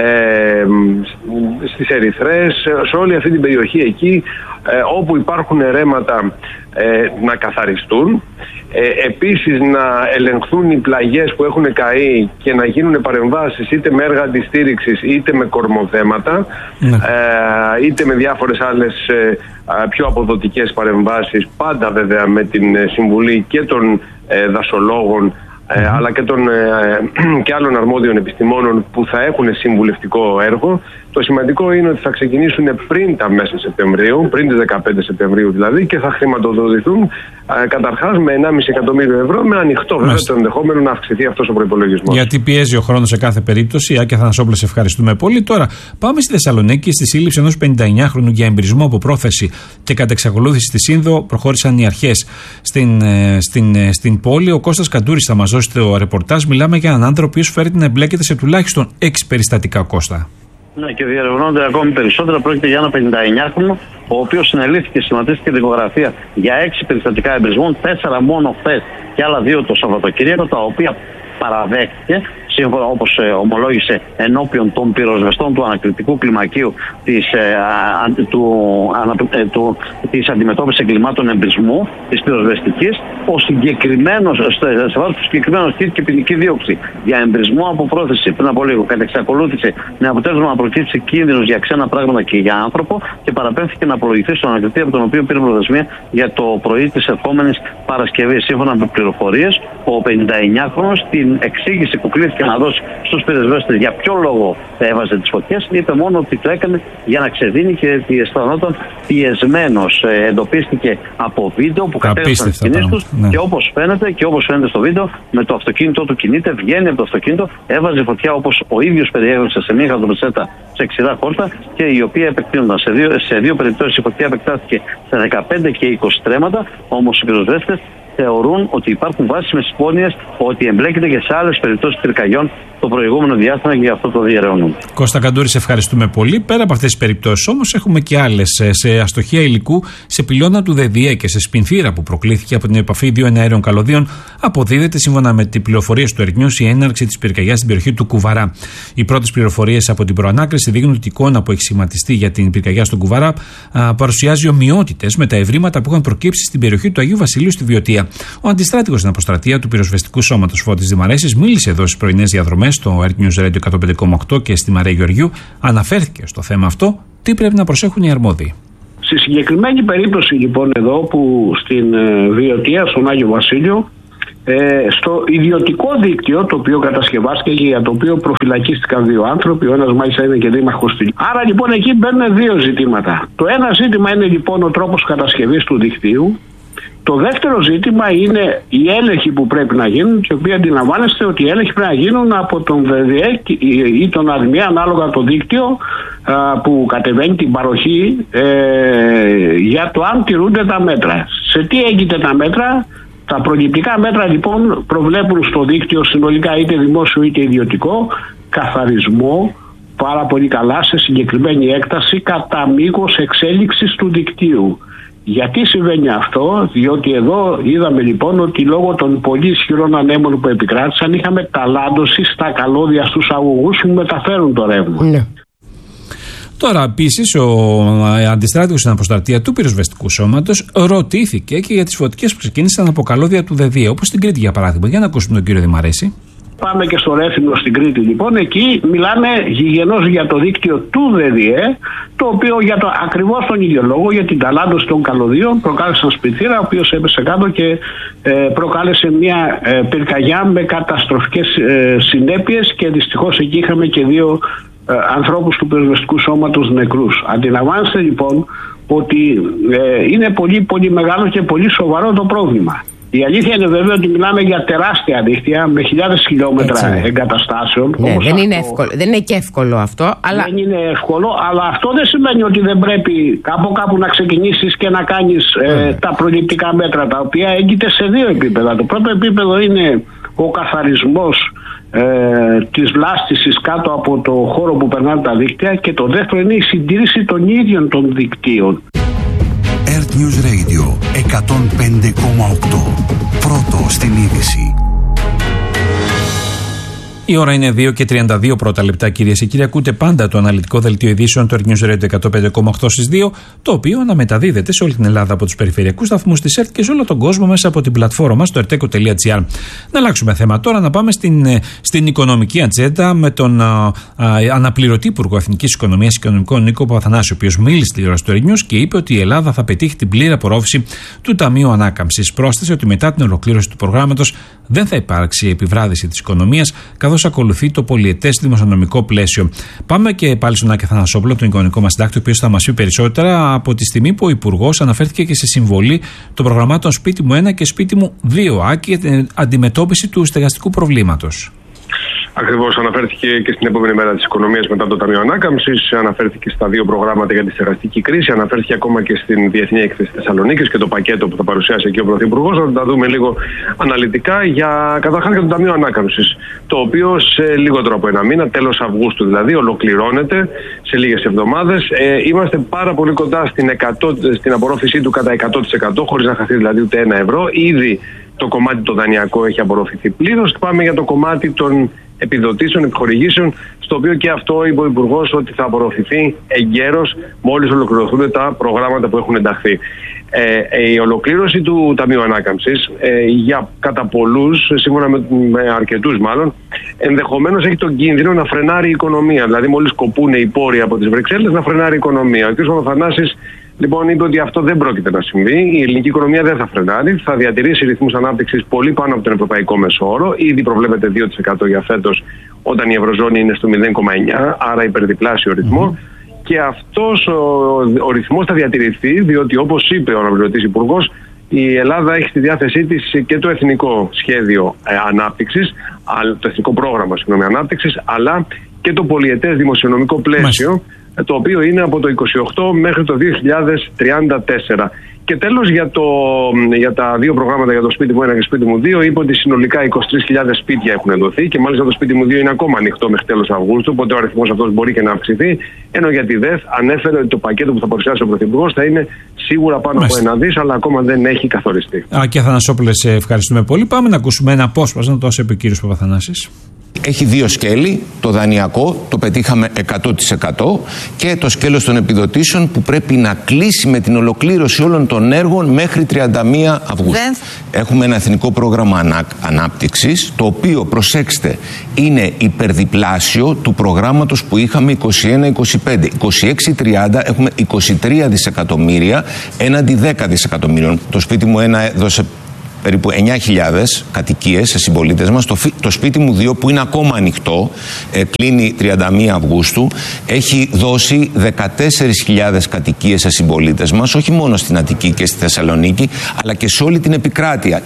στις Ερυθρές, σε όλη αυτή την περιοχή εκεί, ε, όπου υπάρχουν ρέματα ε, να καθαριστούν. Ε, επίσης να ελεγχθούν οι πλαγιές που έχουν καεί και να γίνουν παρεμβάσεις είτε με έργα αντιστήριξης είτε με κορμοδέματα, ναι. ε, είτε με διάφορες άλλες ε, πιο αποδοτικές παρεμβάσεις, πάντα βέβαια με την συμβουλή και των ε, δασολόγων ε, mm. αλλά και, των, ε, και άλλων αρμόδιων επιστημόνων που θα έχουν συμβουλευτικό έργο. Το σημαντικό είναι ότι θα ξεκινήσουν πριν τα μέσα Σεπτεμβρίου, πριν τις δεκαπέντε Σεπτεμβρίου δηλαδή, και θα χρηματοδοτηθούν ε, καταρχάς με ενάμιση εκατομμύριο ευρώ, με ανοιχτό βέβαια το ενδεχόμενο να αυξηθεί αυτός ο προϋπολογισμός. Γιατί πιέζει ο χρόνος σε κάθε περίπτωση. Άκη Αθανασόπουλε, σε ευχαριστούμε πολύ. Τώρα πάμε στη Θεσσαλονίκη. Στη σύλληψη ενός πενηνταεννιάχρονου για εμπειρισμό από πρόθεση και κατ' εξακολούθηση στη Σύνδο προχώρησαν οι αρχές στην, στην, στην πόλη. Ο Κώστας Καντούρης θα μας δώσει το ρεπορτάζ. Μιλάμε για έναν άνθρωπο που φέρεται να εμπλέκεται σε τουλάχιστον έξι περιστατικά, Κώστα. Ναι, και διερευνώνται ακόμη περισσότερα. Πρόκειται για ένα πενηνταεννιάχρονο, ο οποίος συνελήφθηκε, σχηματίστηκε δικογραφία για έξι περιστατικά εμπειρισμών, τέσσερα μόνο χθες και άλλα δύο το Σαββατοκύριακο, τα οποία παραδέχτηκε, σύμφωνα όπως ε, ομολόγησε ενώπιον των πυροσβεστών του ανακριτικού κλιμακίου της, ε, α, του, ανα, ε, του, της αντιμετώπισης εγκλημάτων εμπρισμού, της πυροσβεστικής, ο συγκεκριμένος, σε βάση του συγκεκριμένου και ποινική δίωξη για εμπρισμό από πρόθεση πριν από λίγο, κατά εξακολούθηση με αποτέλεσμα να προκύψει κίνδυνος για ξένα πράγματα και για άνθρωπο, και παραπέμφθηκε να απολογηθεί στον ανακριτή, από τον οποίο πήρε προθεσμία για το πρωί της ερχόμενης Παρασκευής. Σύμφωνα με πληροφορίες, ο πενηνταεννιάχρονος την εξήγηση που κλήθηκε να δώσει στους πυροσβέστες για ποιο λόγο έβαζε τις φωτιές, είπε μόνο ότι το έκανε για να ξεδίνει και ότι αισθανόταν πιεσμένος. Ε, εντοπίστηκε από βίντεο που κατέγραψαν τις κινήσεις τους, ναι. και όπως φαίνεται και όπως φαίνεται στο βίντεο, με το αυτοκίνητό του κινείται, βγαίνει από το αυτοκίνητο, έβαζε φωτιά όπως ο ίδιος περιέγραψε σε μια χαρτοπετσέτα σε ξηρά χόρτα, και η οποία επεκτείνονταν. Σε δύο, σε δύο περιπτώσεις η φωτιά επεκτάθηκε σε δεκαπέντε και είκοσι τρέματα, όμως οι πυροσβέστες θεωρούν ότι υπάρχουν βάσιμες υπόνοιες ότι εμπλέκεται και σε άλλες περιπτώσεις πυρκαγιών το προηγούμενο διάστημα και γι' αυτό το διαιρεώνουν. Κώστα Καντούρη, σε ευχαριστούμε πολύ. Πέρα από αυτές τις περιπτώσεις όμως, έχουμε και άλλες. Σε αστοχία υλικού, σε πυλώνα του ΔΕΔΙΕ και σε σπινθήρα που προκλήθηκε από την επαφή δύο εναέριων καλωδίων, αποδίδεται σύμφωνα με τις πληροφορίες του Earth News η έναρξη της πυρκαγιάς στην περιοχή του Κουβαρά. Οι πρώτες πληροφορίες από την προανάκριση δείχνουν ότι η εικόνα που έχει σχηματιστεί για την πυρκαγιά στον Κουβαρά α, παρουσιάζει ομοιότητες με τα ευρήματα που είχαν προκύψει στην περιοχή του Αγίου Βασιλείου στη Βιωτία. Ο αντιστράτηγος στην αποστρατεία του πυροσβεστικού σώματος Φώτης Δημαρέσης μίλησε εδώ στις πρωινές διαδρομές στο Earth News Radio εκατόν πέντε κόμμα οκτώ και στη Μαρία Γεωργιού. Αναφέρθηκε στο θέμα αυτό, τι πρέπει να προσέχουν οι αρμόδιοι. Στη συγκεκριμένη περίπτωση λοιπόν εδώ που στην ε, Βιωτία, στον Άγιο Βασίλειο, ε, στο ιδιωτικό δίκτυο το οποίο κατασκευάστηκε και για το οποίο προφυλακίστηκαν δύο άνθρωποι, ο ένας μάλιστα είναι και δήμαρχος του. Άρα λοιπόν εκεί μπαίνουν δύο ζητήματα. Το ένα ζήτημα είναι λοιπόν ο τρόπος κατασκευής του δικτύου. Το δεύτερο ζήτημα είναι οι έλεγχοι που πρέπει να γίνουν, και οι οποίοι αντιλαμβάνεστε ότι οι έλεγχοι πρέπει να γίνουν από τον ΔΕΔΙΕ ή τον ΑΔΜΙΕ ανάλογα το δίκτυο που κατεβαίνει την παροχή ε, για το αν τηρούνται τα μέτρα. Σε τι έγκυται τα μέτρα? Τα προληπτικά μέτρα λοιπόν προβλέπουν στο δίκτυο συνολικά, είτε δημόσιο είτε ιδιωτικό, καθαρισμό πάρα πολύ καλά σε συγκεκριμένη έκταση κατά μήκος εξέλιξης του δικτύου. Γιατί συμβαίνει αυτό? Διότι εδώ είδαμε λοιπόν ότι λόγω των πολύ ισχυρών ανέμων που επικράτησαν είχαμε ταλάντωση στα καλώδια στους αγωγούς που μεταφέρουν το ρεύμα. Ναι. Τώρα, επίσης, ο αντιστράτηγος στην αποστρατεία του πυροσβεστικού σώματος ρωτήθηκε και για τις φωτικές που ξεκίνησαν από καλώδια του ΔΕΔΙΕ, όπως στην Κρήτη για παράδειγμα. Για να ακούσουμε τον κύριο Δημαρέση. Πάμε και στο Ρέθυμνο στην Κρήτη λοιπόν, εκεί μιλάμε γηγενώς για το δίκτυο του ΔΕΔΙΕ, το οποίο για το, ακριβώς τον ίδιο λόγο, για την ταλάντωση των καλωδίων, προκάλεσε ένα σπιθήρα ο οποίος έπεσε κάτω και ε, προκάλεσε μια ε, πυρκαγιά με καταστροφικές ε, συνέπειες, και δυστυχώς εκεί είχαμε και δύο ε, ανθρώπους του πυροσβεστικού σώματος νεκρούς. Αντιλαμβάνεστε λοιπόν ότι ε, είναι πολύ πολύ μεγάλο και πολύ σοβαρό το πρόβλημα. Η αλήθεια είναι βέβαια ότι μιλάμε για τεράστια δίκτυα με χιλιάδες χιλιόμετρα έτσι εγκαταστάσεων. Ναι, δεν, αυτό, είναι εύκολο, δεν είναι και εύκολο αυτό. Αλλά... Δεν είναι εύκολο, αλλά αυτό δεν σημαίνει ότι δεν πρέπει από κάπου να ξεκινήσεις και να κάνεις ε, τα προληπτικά μέτρα, τα οποία έγκυται σε δύο επίπεδα. Το πρώτο επίπεδο είναι ο καθαρισμός ε, της βλάστησης κάτω από το χώρο που περνάνε τα δίκτυα, και το δεύτερο είναι η συντήρηση των ίδιων των δικτύων. Earth News Radio εκατόν πέντε κόμμα οκτώ. Πρώτο στην είδηση. Η ώρα είναι δύο και τριάντα δύο πρώτα λεπτά, κυρίες και κύριοι. Ακούτε πάντα το αναλυτικό δελτίο ειδήσεων του Earth News Radio εκατόν πέντε κόμμα οκτώ στις δύο, το οποίο αναμεταδίδεται σε όλη την Ελλάδα από τους περιφερειακούς σταθμούς της ΕΡΤ και σε όλο τον κόσμο μέσα από την πλατφόρμα μας στο ερτέκο τελεία τζι άρ. Να αλλάξουμε θέμα τώρα, να πάμε στην, στην οικονομική ατζέντα με τον α, α, αναπληρωτή Υπουργό Εθνικής Οικονομίας και Οικονομικών Νίκο Παπαθανάση, ο οποίος μίλησε στη τηλεόραση του Earth News και είπε ότι η Ελλάδα θα πετύχει την πλήρη απορρόφηση του Ταμείου Ανάκαμψης. Πρόσθεσε ότι μετά την ολοκλήρωση του προγράμματος δεν θα υπάρξει επιβράδυση της οικονομίας, καθώς ακολουθεί το πολυετές δημοσιονομικό πλαίσιο. Πάμε και πάλι στον Άκη Θανασόπουλο, τον οικονομικό μας συντάκτη, ο οποίος θα μας πει περισσότερα από τη στιγμή που ο Υπουργός αναφέρθηκε και σε συμβολή των προγραμμάτων Σπίτι μου ένα και Σπίτι μου δύο, Άκη, για την αντιμετώπιση του στεγαστικού προβλήματος. Ακριβώς, αναφέρθηκε και στην επόμενη μέρα της οικονομίας μετά το Ταμείο Ανάκαμψης, αναφέρθηκε στα δύο προγράμματα για τη στεγαστική κρίση, αναφέρθηκε ακόμα και στην Διεθνή Έκθεση Θεσσαλονίκης και το πακέτο που θα παρουσιάσει εκεί ο Πρωθυπουργός. Να τα δούμε λίγο αναλυτικά. Για καταρχάς για το Ταμείο Ανάκαμψης, το οποίο σε λιγότερο από ένα μήνα, τέλος Αυγούστου δηλαδή, ολοκληρώνεται σε λίγες εβδομάδες. Ε, είμαστε πάρα πολύ κοντά στην, εκατό, στην απορρόφησή του κατά εκατό τοις εκατό, χωρίς να χαθεί δηλαδή ούτε ένα ευρώ. Ήδη το κομμάτι το δανειακό έχει απορροφηθεί πλήρως. Πάμε για το κομμάτι των επιδοτήσεων, επιχορηγήσεων, στο οποίο και αυτό είπε ο Υπουργός ότι θα απορροφηθεί εγκαίρως μόλις ολοκληρωθούν τα προγράμματα που έχουν ενταχθεί. Ε, η ολοκλήρωση του Ταμείου Ανάκαμψης ε, για κατά πολλούς, σύμφωνα με, με αρκετούς μάλλον, ενδεχομένως έχει τον κίνδυνο να φρενάρει η οικονομία. Δηλαδή, μόλις κοπούν οι πόροι από τις Βρυξέλλες, να φρενάρει η οικονομία. Ο κ. Παπαθανάσης λοιπόν είπε ότι αυτό δεν πρόκειται να συμβεί. Η ελληνική οικονομία δεν θα φρενάρει, θα διατηρήσει ρυθμούς ανάπτυξης πολύ πάνω από τον ευρωπαϊκό μέσο όρο. Ήδη προβλέπεται δύο τοις εκατό για φέτος, όταν η Ευρωζώνη είναι στο μηδέν κόμμα εννιά, άρα υπερδιπλάσιο ρυθμό. Mm-hmm. Και αυτός ο, ο ρυθμός θα διατηρηθεί, διότι όπως είπε ο αναπληρωτής Υπουργός, η Ελλάδα έχει στη διάθεσή της και το εθνικό σχέδιο ε, ανάπτυξης, το εθνικό πρόγραμμα συγγνώμη, ανάπτυξης, αλλά και το πολυετές δημοσιονομικό πλαίσιο, Μάλιστα. το οποίο είναι από το είκοσι οκτώ μέχρι το δύο χιλιάδες τριάντα τέσσερα. Και τέλος, για, για τα δύο προγράμματα, για το σπίτι μου ένα και σπίτι μου δύο, είπε ότι συνολικά είκοσι τρεις χιλιάδες σπίτια έχουν δοθεί και μάλιστα το σπίτι μου δύο είναι ακόμα ανοιχτό μέχρι τέλος Αυγούστου, οπότε ο αριθμός αυτός μπορεί και να αυξηθεί. Ενώ για τη ΔΕΘ ανέφερε ότι το πακέτο που θα παρουσιάσει ο Πρωθυπουργός θα είναι σίγουρα πάνω Μάλιστα. από ένα δις, αλλά ακόμα δεν έχει καθοριστεί. Άκη Αθανασόπουλε, σε ευχαριστούμε πολύ. Πάμε να ακούσουμε ένα απόσπασμα, το όσο είπε ο κύριος Παπαθανάσης. Έχει δύο σκέλη, το δανειακό, το πετύχαμε εκατό τοις εκατό, και το σκέλος των επιδοτήσεων που πρέπει να κλείσει με την ολοκλήρωση όλων των έργων μέχρι τριάντα μία Αυγούστου. Δεν... Έχουμε ένα εθνικό πρόγραμμα ανά... ανάπτυξης, το οποίο, προσέξτε, είναι υπερδιπλάσιο του προγράμματος που είχαμε είκοσι ένα είκοσι πέντε. είκοσι έξι τριάντα έχουμε είκοσι τρία δισεκατομμύρια έναντι δέκα δισεκατομμύριων. Το σπίτι μου ένα έδωσε περίπου εννιά χιλιάδες κατοικίες σε συμπολίτες μας. Το, το σπίτι μου δύο, που είναι ακόμα ανοιχτό, ε, κλείνει τριάντα μία Αυγούστου, έχει δώσει δεκατέσσερις χιλιάδες κατοικίες σε συμπολίτες μας, όχι μόνο στην Αττική και στη Θεσσαλονίκη, αλλά και σε όλη την επικράτεια.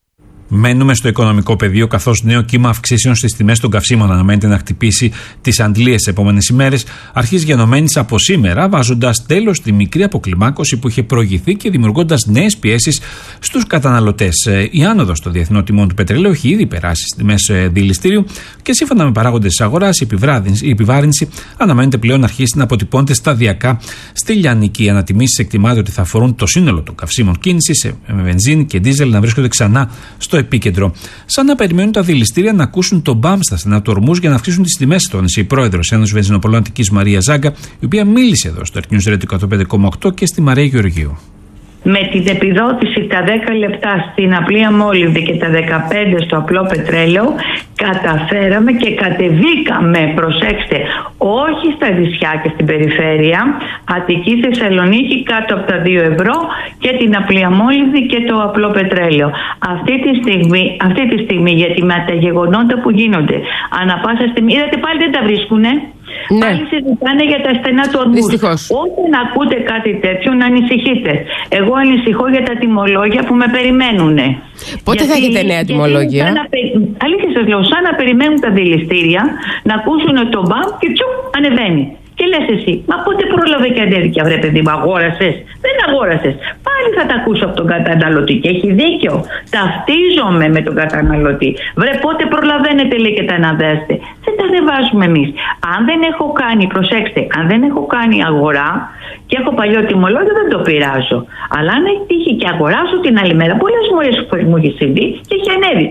Μένουμε στο οικονομικό πεδίο, καθώς νέο κύμα αυξήσεων στις τιμές των καυσίμων αναμένεται να χτυπήσει τις αντλίες τις επόμενες ημέρες, αρχής γενομένης από σήμερα, βάζοντας τέλος στη μικρή αποκλιμάκωση που είχε προηγηθεί και δημιουργώντας νέες πιέσεις στους καταναλωτές. Η άνοδος των διεθνών τιμών του πετρελαίου έχει ήδη περάσει στις τιμές δηληστήριου και σύμφωνα με παράγοντες της αγοράς, η επιβάρυνση, η επιβάρυνση αναμένεται πλέον να αρχίσει να αποτυπώνεται σταδιακά στη λιανική. Οι ανατιμήσεις εκτιμάται ότι θα αφορούν το σύνολο των καυσίμων κίνησης, με βενζίνη και ντίζελ να βρίσκονται ξανά στο επίκεντρο. Σαν να περιμένουν τα δηληστήρια να ακούσουν τον μπαμ στα στενά του ορμούς για να αυξήσουν τις τιμές, τόνισε η πρόεδρος Ένωσης Βενζινοπολών Αττικής Μαρία Ζάγκα, η οποία μίλησε εδώ στο Earth News Radio εκατόν πέντε κόμμα οκτώ και στη Μαρία Γεωργίου. Με την επιδότηση τα δέκα λεπτά στην απλή αμόλυβδη και τα δεκαπέντε στο απλό πετρέλαιο, καταφέραμε και κατεβήκαμε, προσέξτε, όχι στα νησιά και στην περιφέρεια, Αττική, Θεσσαλονίκη κάτω από τα δύο ευρώ και την απλή αμόλυβδη και το απλό πετρέλαιο. Αυτή τη στιγμή, αυτή τη στιγμή γιατί με τα γεγονότα που γίνονται, ανά πάσα στιγμή, είδατε πάλι δεν τα βρίσκουνε. Ναι. Πάλι συζητάνε για τα στενά του ορμούς. Όταν ακούτε κάτι τέτοιο, να ανησυχείτε. Εγώ ανησυχώ για τα τιμολόγια που με περιμένουν. Πότε γιατί, θα έχετε νέα τιμολόγια? Αλήθεια σας λέω, σαν να περιμένουν τα δηληστήρια να ακούσουν το μπαμ και τσου ανεβαίνει. Και λες εσύ, μα πότε πρόλαβε και ανέβηκε, βρε παιδί μου, αγόρασες? Δεν αγόρασες. Πάλι θα τα ακούσω από τον καταναλωτή και έχει δίκιο. Ταυτίζομαι με τον καταναλωτή. Βρε, πότε προλαβαίνετε, λέει, και τα αναβάζετε? Δεν τα ανεβάζουμε εμείς. Αν δεν έχω κάνει, προσέξτε, αν δεν έχω κάνει αγορά και έχω παλιό τιμολόγιο, δεν το πειράζω. Αλλά αν έχει τύχει και αγοράσω την άλλη μέρα, πολλές φορές μου έχει συμβεί και έχει ανέβει.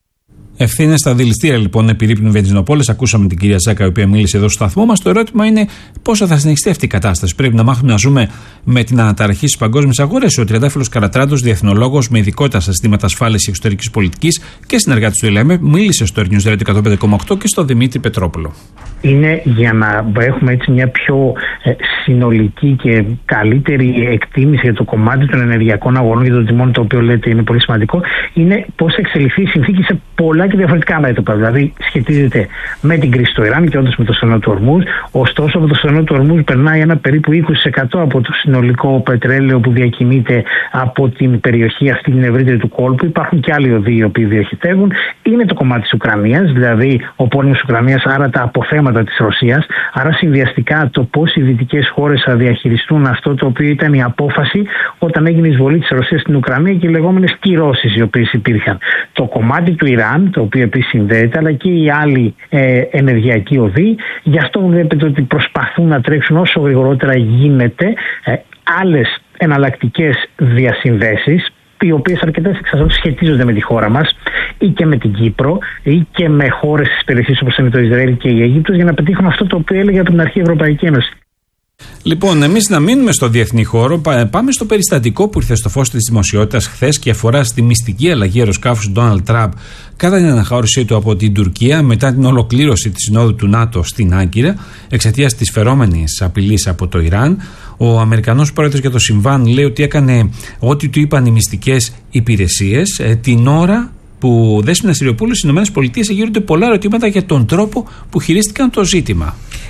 Ευθύνες στα δηληστήρια λοιπόν επιρρύπνουν βενζινοπόλες. Ακούσαμε την κυρία Ζάκα, η οποία μίλησε εδώ στο σταθμό μας. Το ερώτημα είναι πόσο θα συνεχιστεί αυτή η κατάσταση. Πρέπει να μάθουμε να ζούμε με την αναταραχή στις παγκόσμιες αγορές. Ο Τριαντάφυλλος Καρατράντος, διεθνολόγος με ειδικότητα στα ζητήματα ασφάλειας και εξωτερικής πολιτικής και συνεργάτης του ΕΛΕΜΕ, μίλησε στο Earth News Radio εκατόν πέντε κόμμα οκτώ και στο Δημήτρη Πετρόπουλο. Είναι για να έχουμε έτσι μια πιο ε, συνολική και καλύτερη εκτίμηση για το κομμάτι των ενεργειακών αγορών και των τιμών, το οποίο λέτε είναι πολύ σημαντικό, είναι πώς θα εξελιχθεί η συνθήκη σε πολλά και διαφορετικά μέτωπα. Δηλαδή, σχετίζεται με την κρίση του Ιράν και όντως με το στενό του Ορμούζ. Ωστόσο, από το στενό του Ορμούζ περνάει ένα περίπου είκοσι τοις εκατό από το συνολικό πετρέλαιο που διακινείται από την περιοχή αυτή την ευρύτερη του κόλπου. Υπάρχουν και άλλοι οδοί οι οποίοι διοχετεύουν. Είναι το κομμάτι της Ουκρανίας, δηλαδή ο πόλεμος της Ουκρανίας, άρα τα αποθέματα της Ρωσίας. Άρα, συνδυαστικά το πώς οι δυτικές χώρες θα διαχειριστούν αυτό το οποίο ήταν η απόφαση όταν έγινε η εισβολή της Ρωσίας στην Ουκρανία και οι λεγόμενες κυρώσεις οι οποίες υπήρχαν. Το κομμάτι του Ιράν, το οποίο επίσης συνδέεται, αλλά και οι άλλοι ε, ενεργειακοί οδοί. Γι' αυτό βλέπετε ότι προσπαθούν να τρέξουν όσο γρηγορότερα γίνεται ε, άλλες εναλλακτικές διασυνδέσεις, οι οποίες αρκετές εξασφαλίσεις σχετίζονται με τη χώρα μας ή και με την Κύπρο ή και με χώρες της περιοχής όπως είναι το Ισραήλ και η Αίγυπτος, για να πετύχουν αυτό το οποίο έλεγε από την αρχή η Ευρωπαϊκή Ένωση. Λοιπόν, εμείς να μείνουμε στο διεθνή χώρο, πάμε στο περιστατικό που ήρθε στο φως της δημοσιότητας χθες και αφορά στη μυστική αλλαγή αεροσκάφους του Ντόναλντ Τραμπ κατά την αναχώρησή του από την Τουρκία μετά την ολοκλήρωση της συνόδου του ΝΑΤΟ στην Άγκυρα εξαιτίας της φερόμενης απειλής από το Ιράν. Ο Αμερικανός πρόεδρος για το συμβάν λέει ότι έκανε ό,τι του είπαν οι μυστικές υπηρεσίες ε, την ώρα που Δέσποινα Σιριοπούλου στις ΗΠΑ εγείρονται πολλά ερωτήματα για τον τρόπο που χειρίστηκαν το ζήτημα.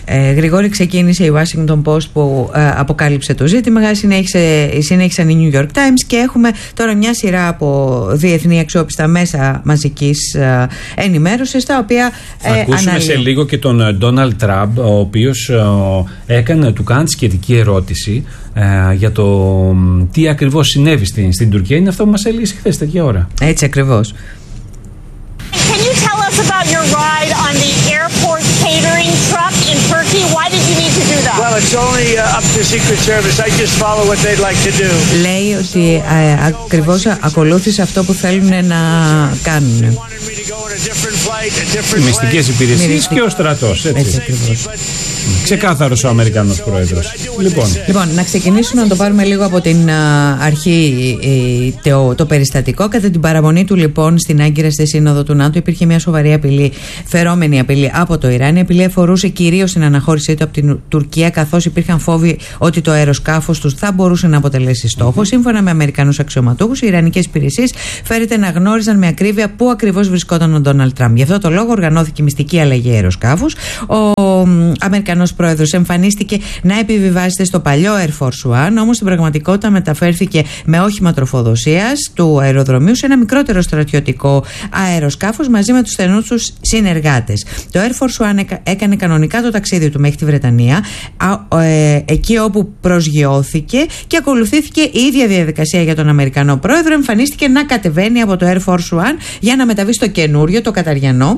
Ε, Γρηγόρη, ξεκίνησε η Washington Post που ε, αποκάλυψε το ζήτημα, συνέχισε, συνέχισαν οι New York Times και έχουμε τώρα μια σειρά από διεθνή αξιόπιστα μέσα μαζικής ε, ενημέρωσης, τα οποία ε, θα ακούσουμε αναλύουν. Σε λίγο και τον Ντόναλντ Τραμπ, ο οποίος ε, έκανε, του κάνει σχετική ερώτηση ε, για το τι ακριβώς συνέβη στην, στην Τουρκία. Είναι αυτό που μας έλεγε χθες τέτοια ώρα. Έτσι ακριβώς. Can you tell us about your ride on the airport catering truck in Turkey? Why did you need to do that? Well, it's only uh, up to Secret Service. I just follow what they'd like to do. Λέει ότι ε, ακριβώς ακολούθησε αυτό που θέλουν να κάνουν. Μυστικές υπηρεσίες και ο στρατός. Έτσι, έτσι ακριβώς. Ξεκάθαρος ο Αμερικανός πρόεδρος. Λοιπόν. λοιπόν, να ξεκινήσουμε να το πάρουμε λίγο από την α, αρχή ε, το, το περιστατικό. Κατά την παραμονή του, λοιπόν, στην Άγκυρα στη Σύνοδο του ΝΑΤΟ, υπήρχε μια σοβαρή απειλή, φερόμενη απειλή από το Ιράν. Η απειλή αφορούσε κυρίως την αναχώρησή του από την Τουρκία, καθώς υπήρχαν φόβοι ότι το αεροσκάφος του θα μπορούσε να αποτελέσει στόχο. Mm-hmm. Σύμφωνα με Αμερικανούς αξιωματούχους, οι Ιρανικές υπηρεσίες φέρεται να γνώριζαν με ακρίβεια πού ακριβώς βρισκόταν ο Ντόναλντ Τραμπ. Γι' αυτό το λόγο οργανώθηκε μυστική αλλαγή αεροσκάφους. Ο Αμερικανός πρόεδρος εμφανίστηκε να επιβιβάζεται στο παλιό Air Force One, όμως στην πραγματικότητα μεταφέρθηκε με όχημα τροφοδοσίας του αεροδρομίου σε ένα μικρότερο στρατιωτικό αεροσκάφος μαζί με τους στενούς τους συνεργάτες. Το Air Force One έκανε κανονικά το ταξίδι του μέχρι τη Βρετανία, ε, εκεί όπου προσγειώθηκε, και ακολουθήθηκε η ίδια διαδικασία για τον Αμερικανό πρόεδρο. Εμφανίστηκε να κατεβαίνει από το Air Force One για να μεταβεί στο καινούριο, το καταριανό,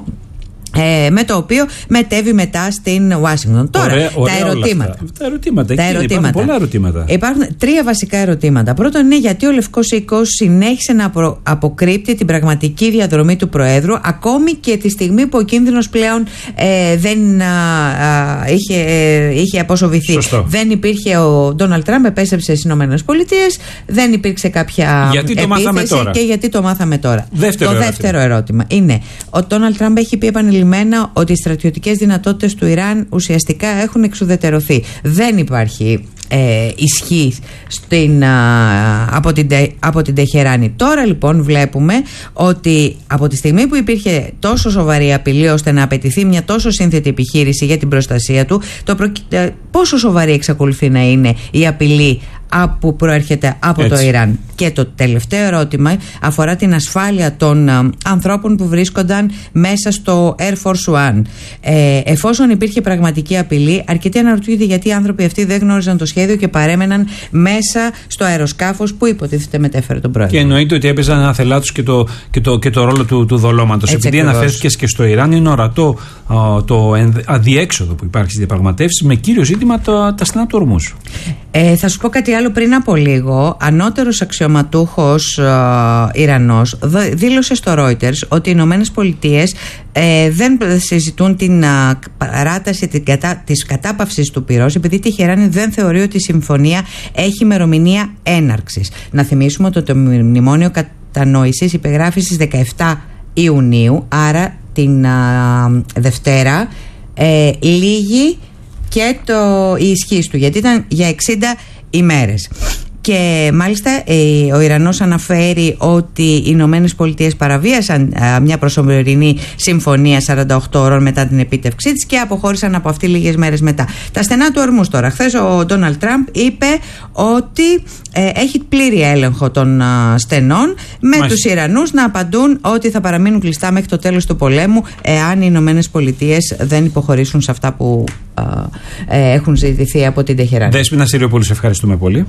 Ε, με το οποίο μετέβη μετά στην Ουάσιγκτον. Τώρα, ωραία, τα, ωραία ερωτήματα. τα ερωτήματα. Τα ερωτήματα. Υπάρχουν πολλά ερωτήματα. Υπάρχουν τρία βασικά ερωτήματα. Πρώτον είναι γιατί ο Λευκός Οίκος συνέχισε να απο, αποκρύπτει την πραγματική διαδρομή του Προέδρου, ακόμη και τη στιγμή που ο κίνδυνος πλέον ε, δεν α, α, είχε, ε, είχε αποσοβηθεί. Σωστό. Δεν υπήρχε, ο Ντόναλντ Τραμπ επέστρεψε στις Ηνωμένες Πολιτείες, δεν υπήρξε κάποια γιατί το επίθεση μάθαμε τώρα. Και γιατί το μάθαμε τώρα. Δεύτερο το ερώτημα. δεύτερο ερώτημα είναι ο Ντόναλντ Τραμπ έχει πει επανειλημμένα ότι οι στρατιωτικές δυνατότητες του Ιράν ουσιαστικά έχουν εξουδετερωθεί. Δεν υπάρχει ε, ισχύ στην, α, από, την, από την Τεχεράνη. Τώρα λοιπόν βλέπουμε ότι από τη στιγμή που υπήρχε τόσο σοβαρή απειλή ώστε να απαιτηθεί μια τόσο σύνθετη επιχείρηση για την προστασία του, το προ, ε, πόσο σοβαρή εξακολουθεί να είναι η απειλή που προέρχεται από Έτσι. το Ιράν. Και το τελευταίο ερώτημα αφορά την ασφάλεια των α, ανθρώπων που βρίσκονταν μέσα στο Air Force One. Ε, εφόσον υπήρχε πραγματική απειλή, αρκετοί αναρωτιούνται γιατί οι άνθρωποι αυτοί δεν γνώριζαν το σχέδιο και παρέμεναν μέσα στο αεροσκάφος που υποτίθεται μετέφερε τον πρόεδρο. Και εννοείται ότι έπαιζαν άθελά τους και το, και το, και το ρόλο του, του δολώματος. Επειδή αναφέρθηκε και στο Ιράν, είναι ορατό α, το αδιέξοδο που υπάρχει στις διαπραγματεύσεις, με κύριο ζήτημα τα, τα στενά του ορμούς. Ε, θα σου πω κάτι άλλο πριν από λίγο. Ανώτερος αξιωματούχος ε, Ιρανός δήλωσε στο Reuters ότι οι Ηνωμένες Πολιτείες ε, δεν συζητούν την α, παράταση την κατα, της κατάπαυσης του πυρός, επειδή η Τεχεράνη δεν θεωρεί ότι η συμφωνία έχει ημερομηνία έναρξης. Να θυμίσουμε ότι το μνημόνιο κατανόησης υπεγράφει στις δεκαεφτά Ιουνίου, άρα την α, Δευτέρα ε, λίγη και το, η ισχύς του, γιατί ήταν για εξήντα ημέρες. Και μάλιστα ε, ο Ιρανός αναφέρει ότι οι Ηνωμένες Πολιτείες παραβίασαν α, μια προσωρινή συμφωνία σαράντα οκτώ ώρων μετά την επίτευξή της και αποχώρησαν από αυτή λίγες μέρες μετά. Τα στενά του ορμούς τώρα. Χθες ο Ντόναλντ Τραμπ είπε ότι ε, έχει πλήρη έλεγχο των α, στενών, με Μάλιστα. τους Ιρανούς να απαντούν ότι θα παραμείνουν κλειστά μέχρι το τέλος του πολέμου εάν οι Ηνωμένες Πολιτείες δεν υποχωρήσουν σε αυτά που α, ε, έχουν ζητηθεί από την Τεχεράνη. Δέσποινα Συριοπούλου, σε ευχαριστούμε πολύ.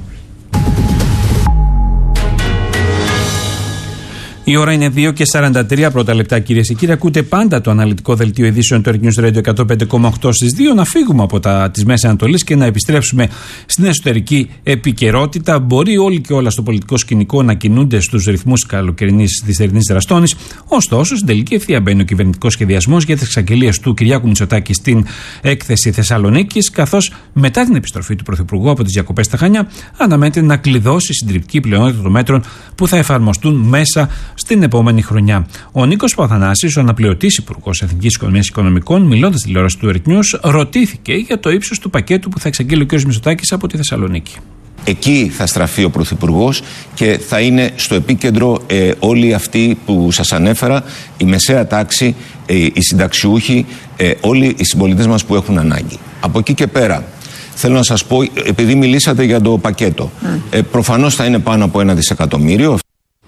Η ώρα είναι δύο και σαράντα τρία πρώτα λεπτά, κυρίες και κύριοι. Ακούτε πάντα το αναλυτικό δελτίο ειδήσεων του Earth News Radio εκατόν πέντε κόμμα οκτώ στις δύο. Να φύγουμε από τα της Μέσης Ανατολής και να επιστρέψουμε στην εσωτερική επικαιρότητα. Μπορεί όλοι και όλα στο πολιτικό σκηνικό να κινούνται στους ρυθμούς καλοκαιρινής θερινής δραστόνης. Ωστόσο, στην τελική ευθεία μπαίνει ο κυβερνητικός σχεδιασμός για τις εξαγγελίες του Κυριάκου Μητσοτάκη στην έκθεση Θεσσαλονίκης, καθώς μετά την επιστροφή του Πρωθυπουργού από τις διακοπές στα Χανιά, αναμένεται να κλειδώσει η συντριπτική πλειονότητα των μέτρων που θα εφαρμοστούν μέσα στην επόμενη χρονιά. Ο Νίκος Παθανάσης, ο αναπληρωτής Υπουργός Εθνικής Οικονομίας και Οικονομικών, μιλώντας στη τηλεόραση του Earth News, ρωτήθηκε για το ύψος του πακέτου που θα εξαγγείλει ο κ. Μητσοτάκης από τη Θεσσαλονίκη. Εκεί θα στραφεί ο Πρωθυπουργός και θα είναι στο επίκεντρο ε, όλοι αυτοί που σας ανέφερα, η μεσαία τάξη, ε, οι συνταξιούχοι, ε, όλοι οι συμπολίτες μας που έχουν ανάγκη. Από εκεί και πέρα, θέλω να σας πω, επειδή μιλήσατε για το πακέτο, mm. ε, προφανώς θα είναι πάνω από ένα δισεκατομμύριο.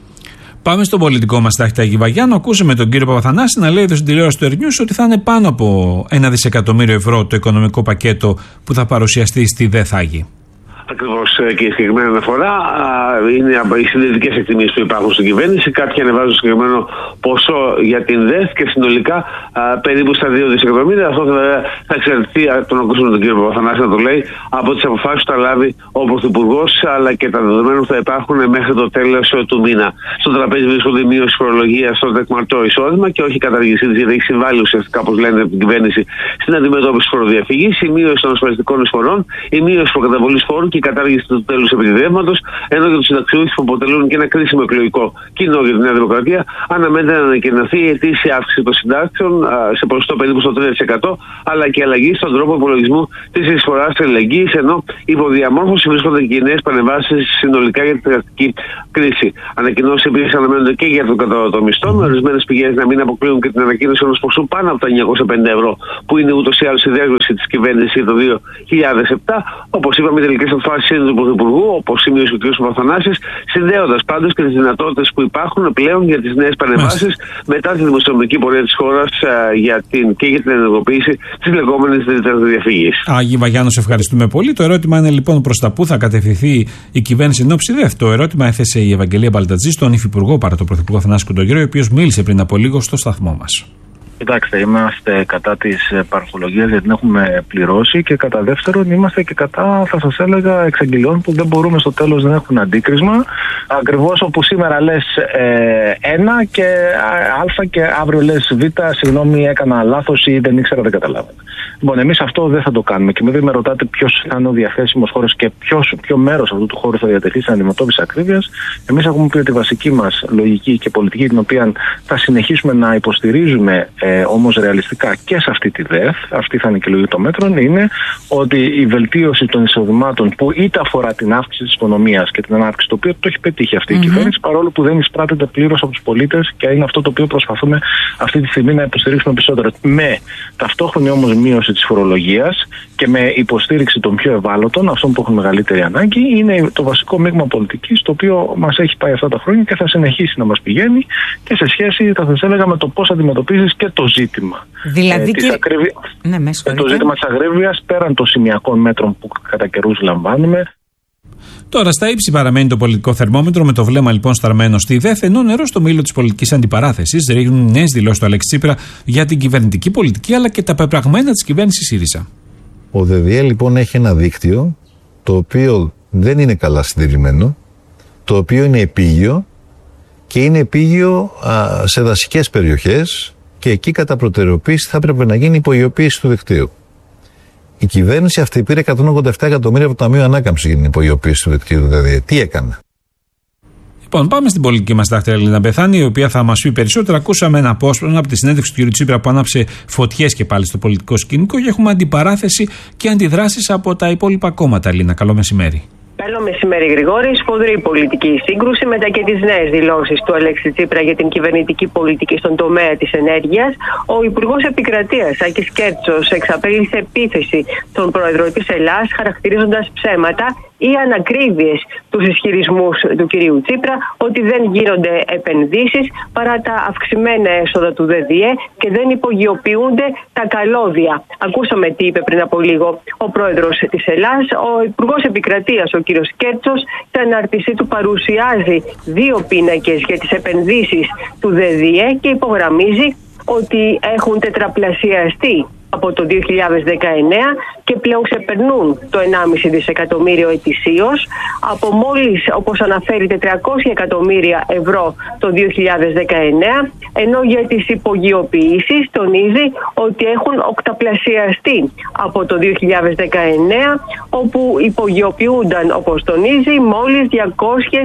Πάμε στον πολιτικό μας τάχτη Αγίου Βαγιάννου. Ακούσαμε τον κύριο Παπαθανάση να λέει εδώ στην τηλεόραση του Air News ότι θα είναι πάνω από ένα δισεκατομμύριο ευρώ το οικονομικό πακέτο που θα παρουσιαστεί στη ΔΕΘΑΓΗ. Ακριβώς και η συγκεκριμένη αναφορά είναι οι συνειδητικές εκτιμήσεις που υπάρχουν στην κυβέρνηση. Κάποιοι ανεβάζουν συγκεκριμένο ποσό για την ΔΕΘ και συνολικά α, περίπου στα δύο δισεκατομμύρια. Αυτό βέβαια θα εξαρτηθεί, τον ακούσαμε τον κύριο Παπαθανάση να το λέει, από τις αποφάσεις που θα λάβει ο Πρωθυπουργός, αλλά και τα δεδομένα που θα υπάρχουν μέχρι το τέλος του μήνα. Στο τραπέζι βρίσκονται η μείωση φορολογίας στο τεκμαρτό εισόδημα και όχι η καταργησή της, γιατί έχει συμβάλει ουσιαστικά, όπως λένε την κυβέρνηση, στην αντιμετώπιση φοροδιαφυγής, η μείωση των ασφαλιστικών εισφορών, η μείωση προκαταβολής φόρου και η κατάργηση του τέλους επιδιδεύματος, ενώ για τους συνταξιούχους που αποτελούν και ένα κρίσιμο εκλογικό κοινό για τη Νέα Δημοκρατία, αναμένεται να ανακοινωθεί η ετήσια αύξηση των συντάξεων σε ποσοστό περίπου στο τρία τοις εκατό, αλλά και αλλαγή στον τρόπο υπολογισμού της εισφοράς αλληλεγγύης, ενώ υπό διαμόρφωση βρίσκονται και οι νέες παρεμβάσεις συνολικά για την εργατική κρίση. Ανακοινώσεις επίσης αναμένονται και για τον κατώτατο μισθό, με ορισμένες πηγές να μην αποκλείουν και την ανακοίνωση ενός ποσού πάνω από τα εννιακόσια πενήντα ευρώ, που είναι ούτως ή άλλως η διάγνωση της κυβέρνησης το δύο χιλιάδες επτά. Όπως είπαμε, οι τελικές αποφάσεις είναι του Πρωθυπουργού, όπως σημείωσε ο κ. Παπαθανάσης, συνδέοντας πάντως και τις δυνατότητες που υπάρχουν πλέον για τις νέες παρεμβάσεις μετά τη δημοσιονομική πορεία της χώρας για την, και για την ενεργοποίηση της λεγόμενης ρήτρας διαφυγής. Άγιοι Βαγιάννου, σε ευχαριστούμε πολύ. Το ερώτημα είναι λοιπόν προς τα πού θα κατευθυνθεί η κυβέρνηση εν ώψη ΔΕΘ. Το ερώτημα έθεσε η Ευαγγελία Μπαλτατζή στον Υφυπουργό παρά τον Πρωθυπουργό Θανάση Κοντογέρο, ο οποίος μίλησε πριν από λίγο στο σταθμό μας. Κοιτάξτε, είμαστε κατά της παρχολογίας γιατί την έχουμε πληρώσει και κατά δεύτερον είμαστε και κατά, θα σας έλεγα, εξαγγελιών που δεν μπορούμε στο τέλος να έχουν αντίκρισμα. Ακριβώς όπου σήμερα λες ε, ένα και α και αύριο λες β, συγγνώμη έκανα λάθος ή δεν ήξερα, δεν καταλάβαινα. Λοιπόν, εμείς αυτό δεν θα το κάνουμε και επειδή με ρωτάτε ποιος θα είναι ο διαθέσιμος χώρος και ποιος, ποιο μέρος αυτού του χώρου θα διατεθεί στην αντιμετώπιση ακρίβειας, εμείς έχουμε πει ότι η βασική μας λογική και πολιτική, την οποία θα συνεχίσουμε να υποστηρίζουμε ε, όμως ρεαλιστικά και σε αυτή τη ΔΕΘ, αυτή θα είναι και η λογική των μέτρων, είναι ότι η βελτίωση των εισοδημάτων που είτε αφορά την αύξηση της οικονομίας και την ανάπτυξη, το οποίο το έχει πετύχει αυτή mm-hmm. η κυβέρνηση, παρόλο που δεν εισπράττεται πλήρως από τους πολίτες και είναι αυτό το οποίο προσπαθούμε αυτή τη στιγμή να υποστηρίξουμε περισσότερο. Με ταυτόχρονη όμως μείωση της φορολογίας και με υποστήριξη των πιο ευάλωτων, αυτών που έχουν μεγαλύτερη ανάγκη, είναι το βασικό μείγμα πολιτικής το οποίο μας έχει πάει αυτά τα χρόνια και θα συνεχίσει να μας πηγαίνει και σε σχέση, θα σας έλεγα, με το πώς αντιμετωπίζεις και το ζήτημα. Δηλαδή ε, και... ακρίβεια... ναι, ε, το ζήτημα της αγρέβειας πέραν των σημειακών μέτρων που κατά καιρούς λαμβάνουμε. Τώρα, στα ύψη παραμένει το πολιτικό θερμόμετρο, με το βλέμμα λοιπόν σταρμένο στη ΔΕΘ, ενώ νερό στο μήλο της πολιτικής αντιπαράθεσης ρίχνουν νέες δηλώσεις του Αλέξη Τσίπρα για την κυβερνητική πολιτική αλλά και τα πεπραγμένα της κυβέρνησης ΣΥΡΙΖΑ. Ο ΔΔΕ λοιπόν έχει ένα δίκτυο το οποίο δεν είναι καλά συντηρημένο, το οποίο είναι επίγειο και είναι επίγειο α, σε δασικές περιοχές και εκεί κατά προτεραιοποίηση θα έπρεπε να γίνει υπογειοποίηση του δικτύου. Η κυβέρνηση αυτή πήρε εκατόν ογδόντα επτά εκατομμύρια από το Ταμείο Ανάκαμψης για την υπογειοποίηση του δικτύου. Δηλαδή, τι έκανε. Λοιπόν, πάμε στην πολιτική μας τάχτη Ελλήνα Μπεθάνη, η οποία θα μας πει περισσότερα. Ακούσαμε ένα απόσπασμα από τη συνέντευξη του κ. Τσίπρα που άναψε φωτιές και πάλι στο πολιτικό σκηνικό και έχουμε αντιπαράθεση και αντιδράσεις από τα υπόλοιπα κόμματα. Ελλήνα, καλό μεσημέρι. Καλό μεσημέρι, Γρηγόρη. Σφοδρή πολιτική σύγκρουση μετά και τις νέες δηλώσεις του Αλέξη Τσίπρα για την κυβερνητική πολιτική στον τομέα της ενέργειας. Ο Υπουργός Επικρατείας Άκης Κέρτσος εξαπέλυσε επίθεση στον πρόεδρο της Ελλάς, χαρακτηρίζοντας ψέματα ή ανακρίβειες τους ισχυρισμούς του κυρίου Τσίπρα ότι δεν γίνονται επενδύσεις παρά τα αυξημένα έσοδα του ΔΔΕ και δεν υπογειοποιούνται τα καλώδια. Ακούσαμε τι είπε πριν από λίγο ο πρόεδρος της Ελλάς. Ο Υπουργός Επικρατείας, ο κύριος Κέρτσος, στην ανάρτησή του παρουσιάζει δύο πίνακες για τις επενδύσεις του ΔΔΕ και υπογραμμίζει ότι έχουν τετραπλασιαστεί από το δύο χιλιάδες δεκαεννέα και πλέον ξεπερνούν το ενάμιση δισεκατομμύριο ετησίως από μόλις, όπως αναφέρει, τετρακόσια εκατομμύρια ευρώ το δύο χιλιάδες δεκαεννέα, ενώ για τις υπογειοποιήσεις τονίζει ότι έχουν οκταπλασιαστεί από το δύο χιλιάδες δεκαεννέα, όπου υπογειοποιούνταν, όπως τονίζει, μόλις διακόσιες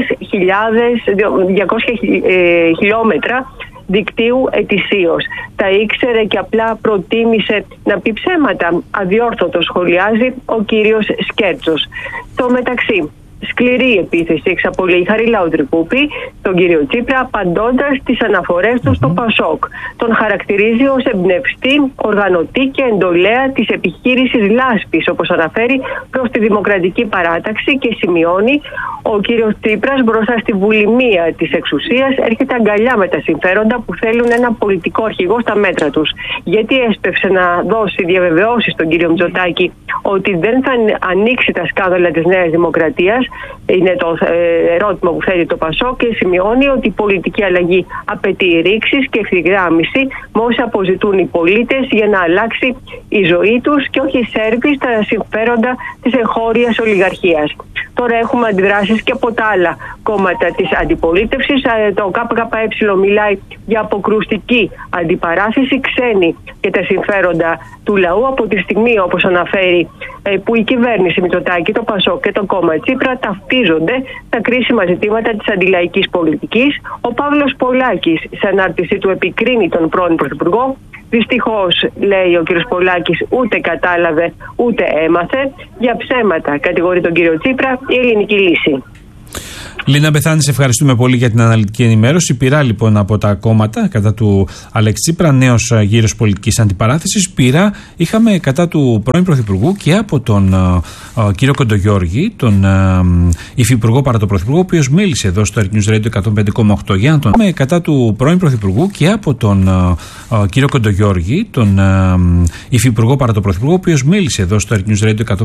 χιλιόμετρα δικτύου ετησίως. Τα ήξερε και απλά προτίμησε να πει ψέματα. Αδιόρθωτο σχολιάζει ο κύριος Σκέρτσος. Στο μεταξύ, σκληρή επίθεση, εξαπολύει η Χαριλάου Τρικούπη τον κύριο Τσίπρα, απαντώντας τις αναφορές του στο Πασόκ. Τον χαρακτηρίζει ως εμπνευστή, οργανωτή και εντολέα της επιχείρησης λάσπης, όπως αναφέρει, προς τη Δημοκρατική Παράταξη, και σημειώνει ο κύριος Τσίπρας μπροστά στη βουλημία της εξουσίας έρχεται αγκαλιά με τα συμφέροντα που θέλουν ένα πολιτικό αρχηγό στα μέτρα τους. Γιατί έσπευσε να δώσει διαβεβαιώσεις στον κύριο Μητσοτάκη ότι δεν θα ανοίξει τα σκάνδαλα της Νέας Δημοκρατίας, είναι το ερώτημα που θέλει το Πασόκ, και σημειώνει ότι η πολιτική αλλαγή απαιτεί ρήξεις και ευθυγράμμιση με όσα αποζητούν οι πολίτες για να αλλάξει η ζωή τους και όχι σέρβει στα συμφέροντα της εγχώριας ολιγαρχίας. Τώρα έχουμε αντιδράσεις και από τα άλλα κόμματα της αντιπολίτευσης. Το ΚΚΕ μιλάει για αποκρουστική αντιπαράθεση, ξένη και τα συμφέροντα του λαού, από τη στιγμή, όπως αναφέρει, που η κυβέρνηση Μητσοτάκη, το Πασόκ και το κόμμα Τσίπρα ταυτίζονται τα κρίσιμα ζητήματα της αντιλαϊκής πολιτικής. Ο Παύλος Πολάκης, σε ανάρτησή του, επικρίνει τον πρώην Πρωθυπουργό. Δυστυχώς, λέει ο κ. Πολάκης, ούτε κατάλαβε ούτε έμαθε. Για ψέματα κατηγορεί τον κύριο Τσίπρα η Ελληνική Λύση. Λίνα Μπεθάνη, σε ευχαριστούμε πολύ για την αναλυτική ενημέρωση. Πειρά λοιπόν από τα κόμματα κατά του Αλέξη Τσίπρα, νέος γύρος πολιτικής αντιπαράθεσης. Πειρά είχαμε κατά του πρώην Πρωθυπουργού και από τον uh, κύριο Κοντογιώργη, τον uh, υφυπουργό παρά τον Πρωθυπουργό, ο οποίος μίλησε εδώ στο Air News Radio εκατόν πέντε κόμμα οκτώ. Για να τον είχαμε κατά του πρώην Πρωθυπουργού και από τον uh, uh, κύριο Κοντογιώργη, τον uh, υφυπουργό παρά τον Πρωθυπουργό, ο οποίος μίλησε εδώ στο Air News Radio εκατόν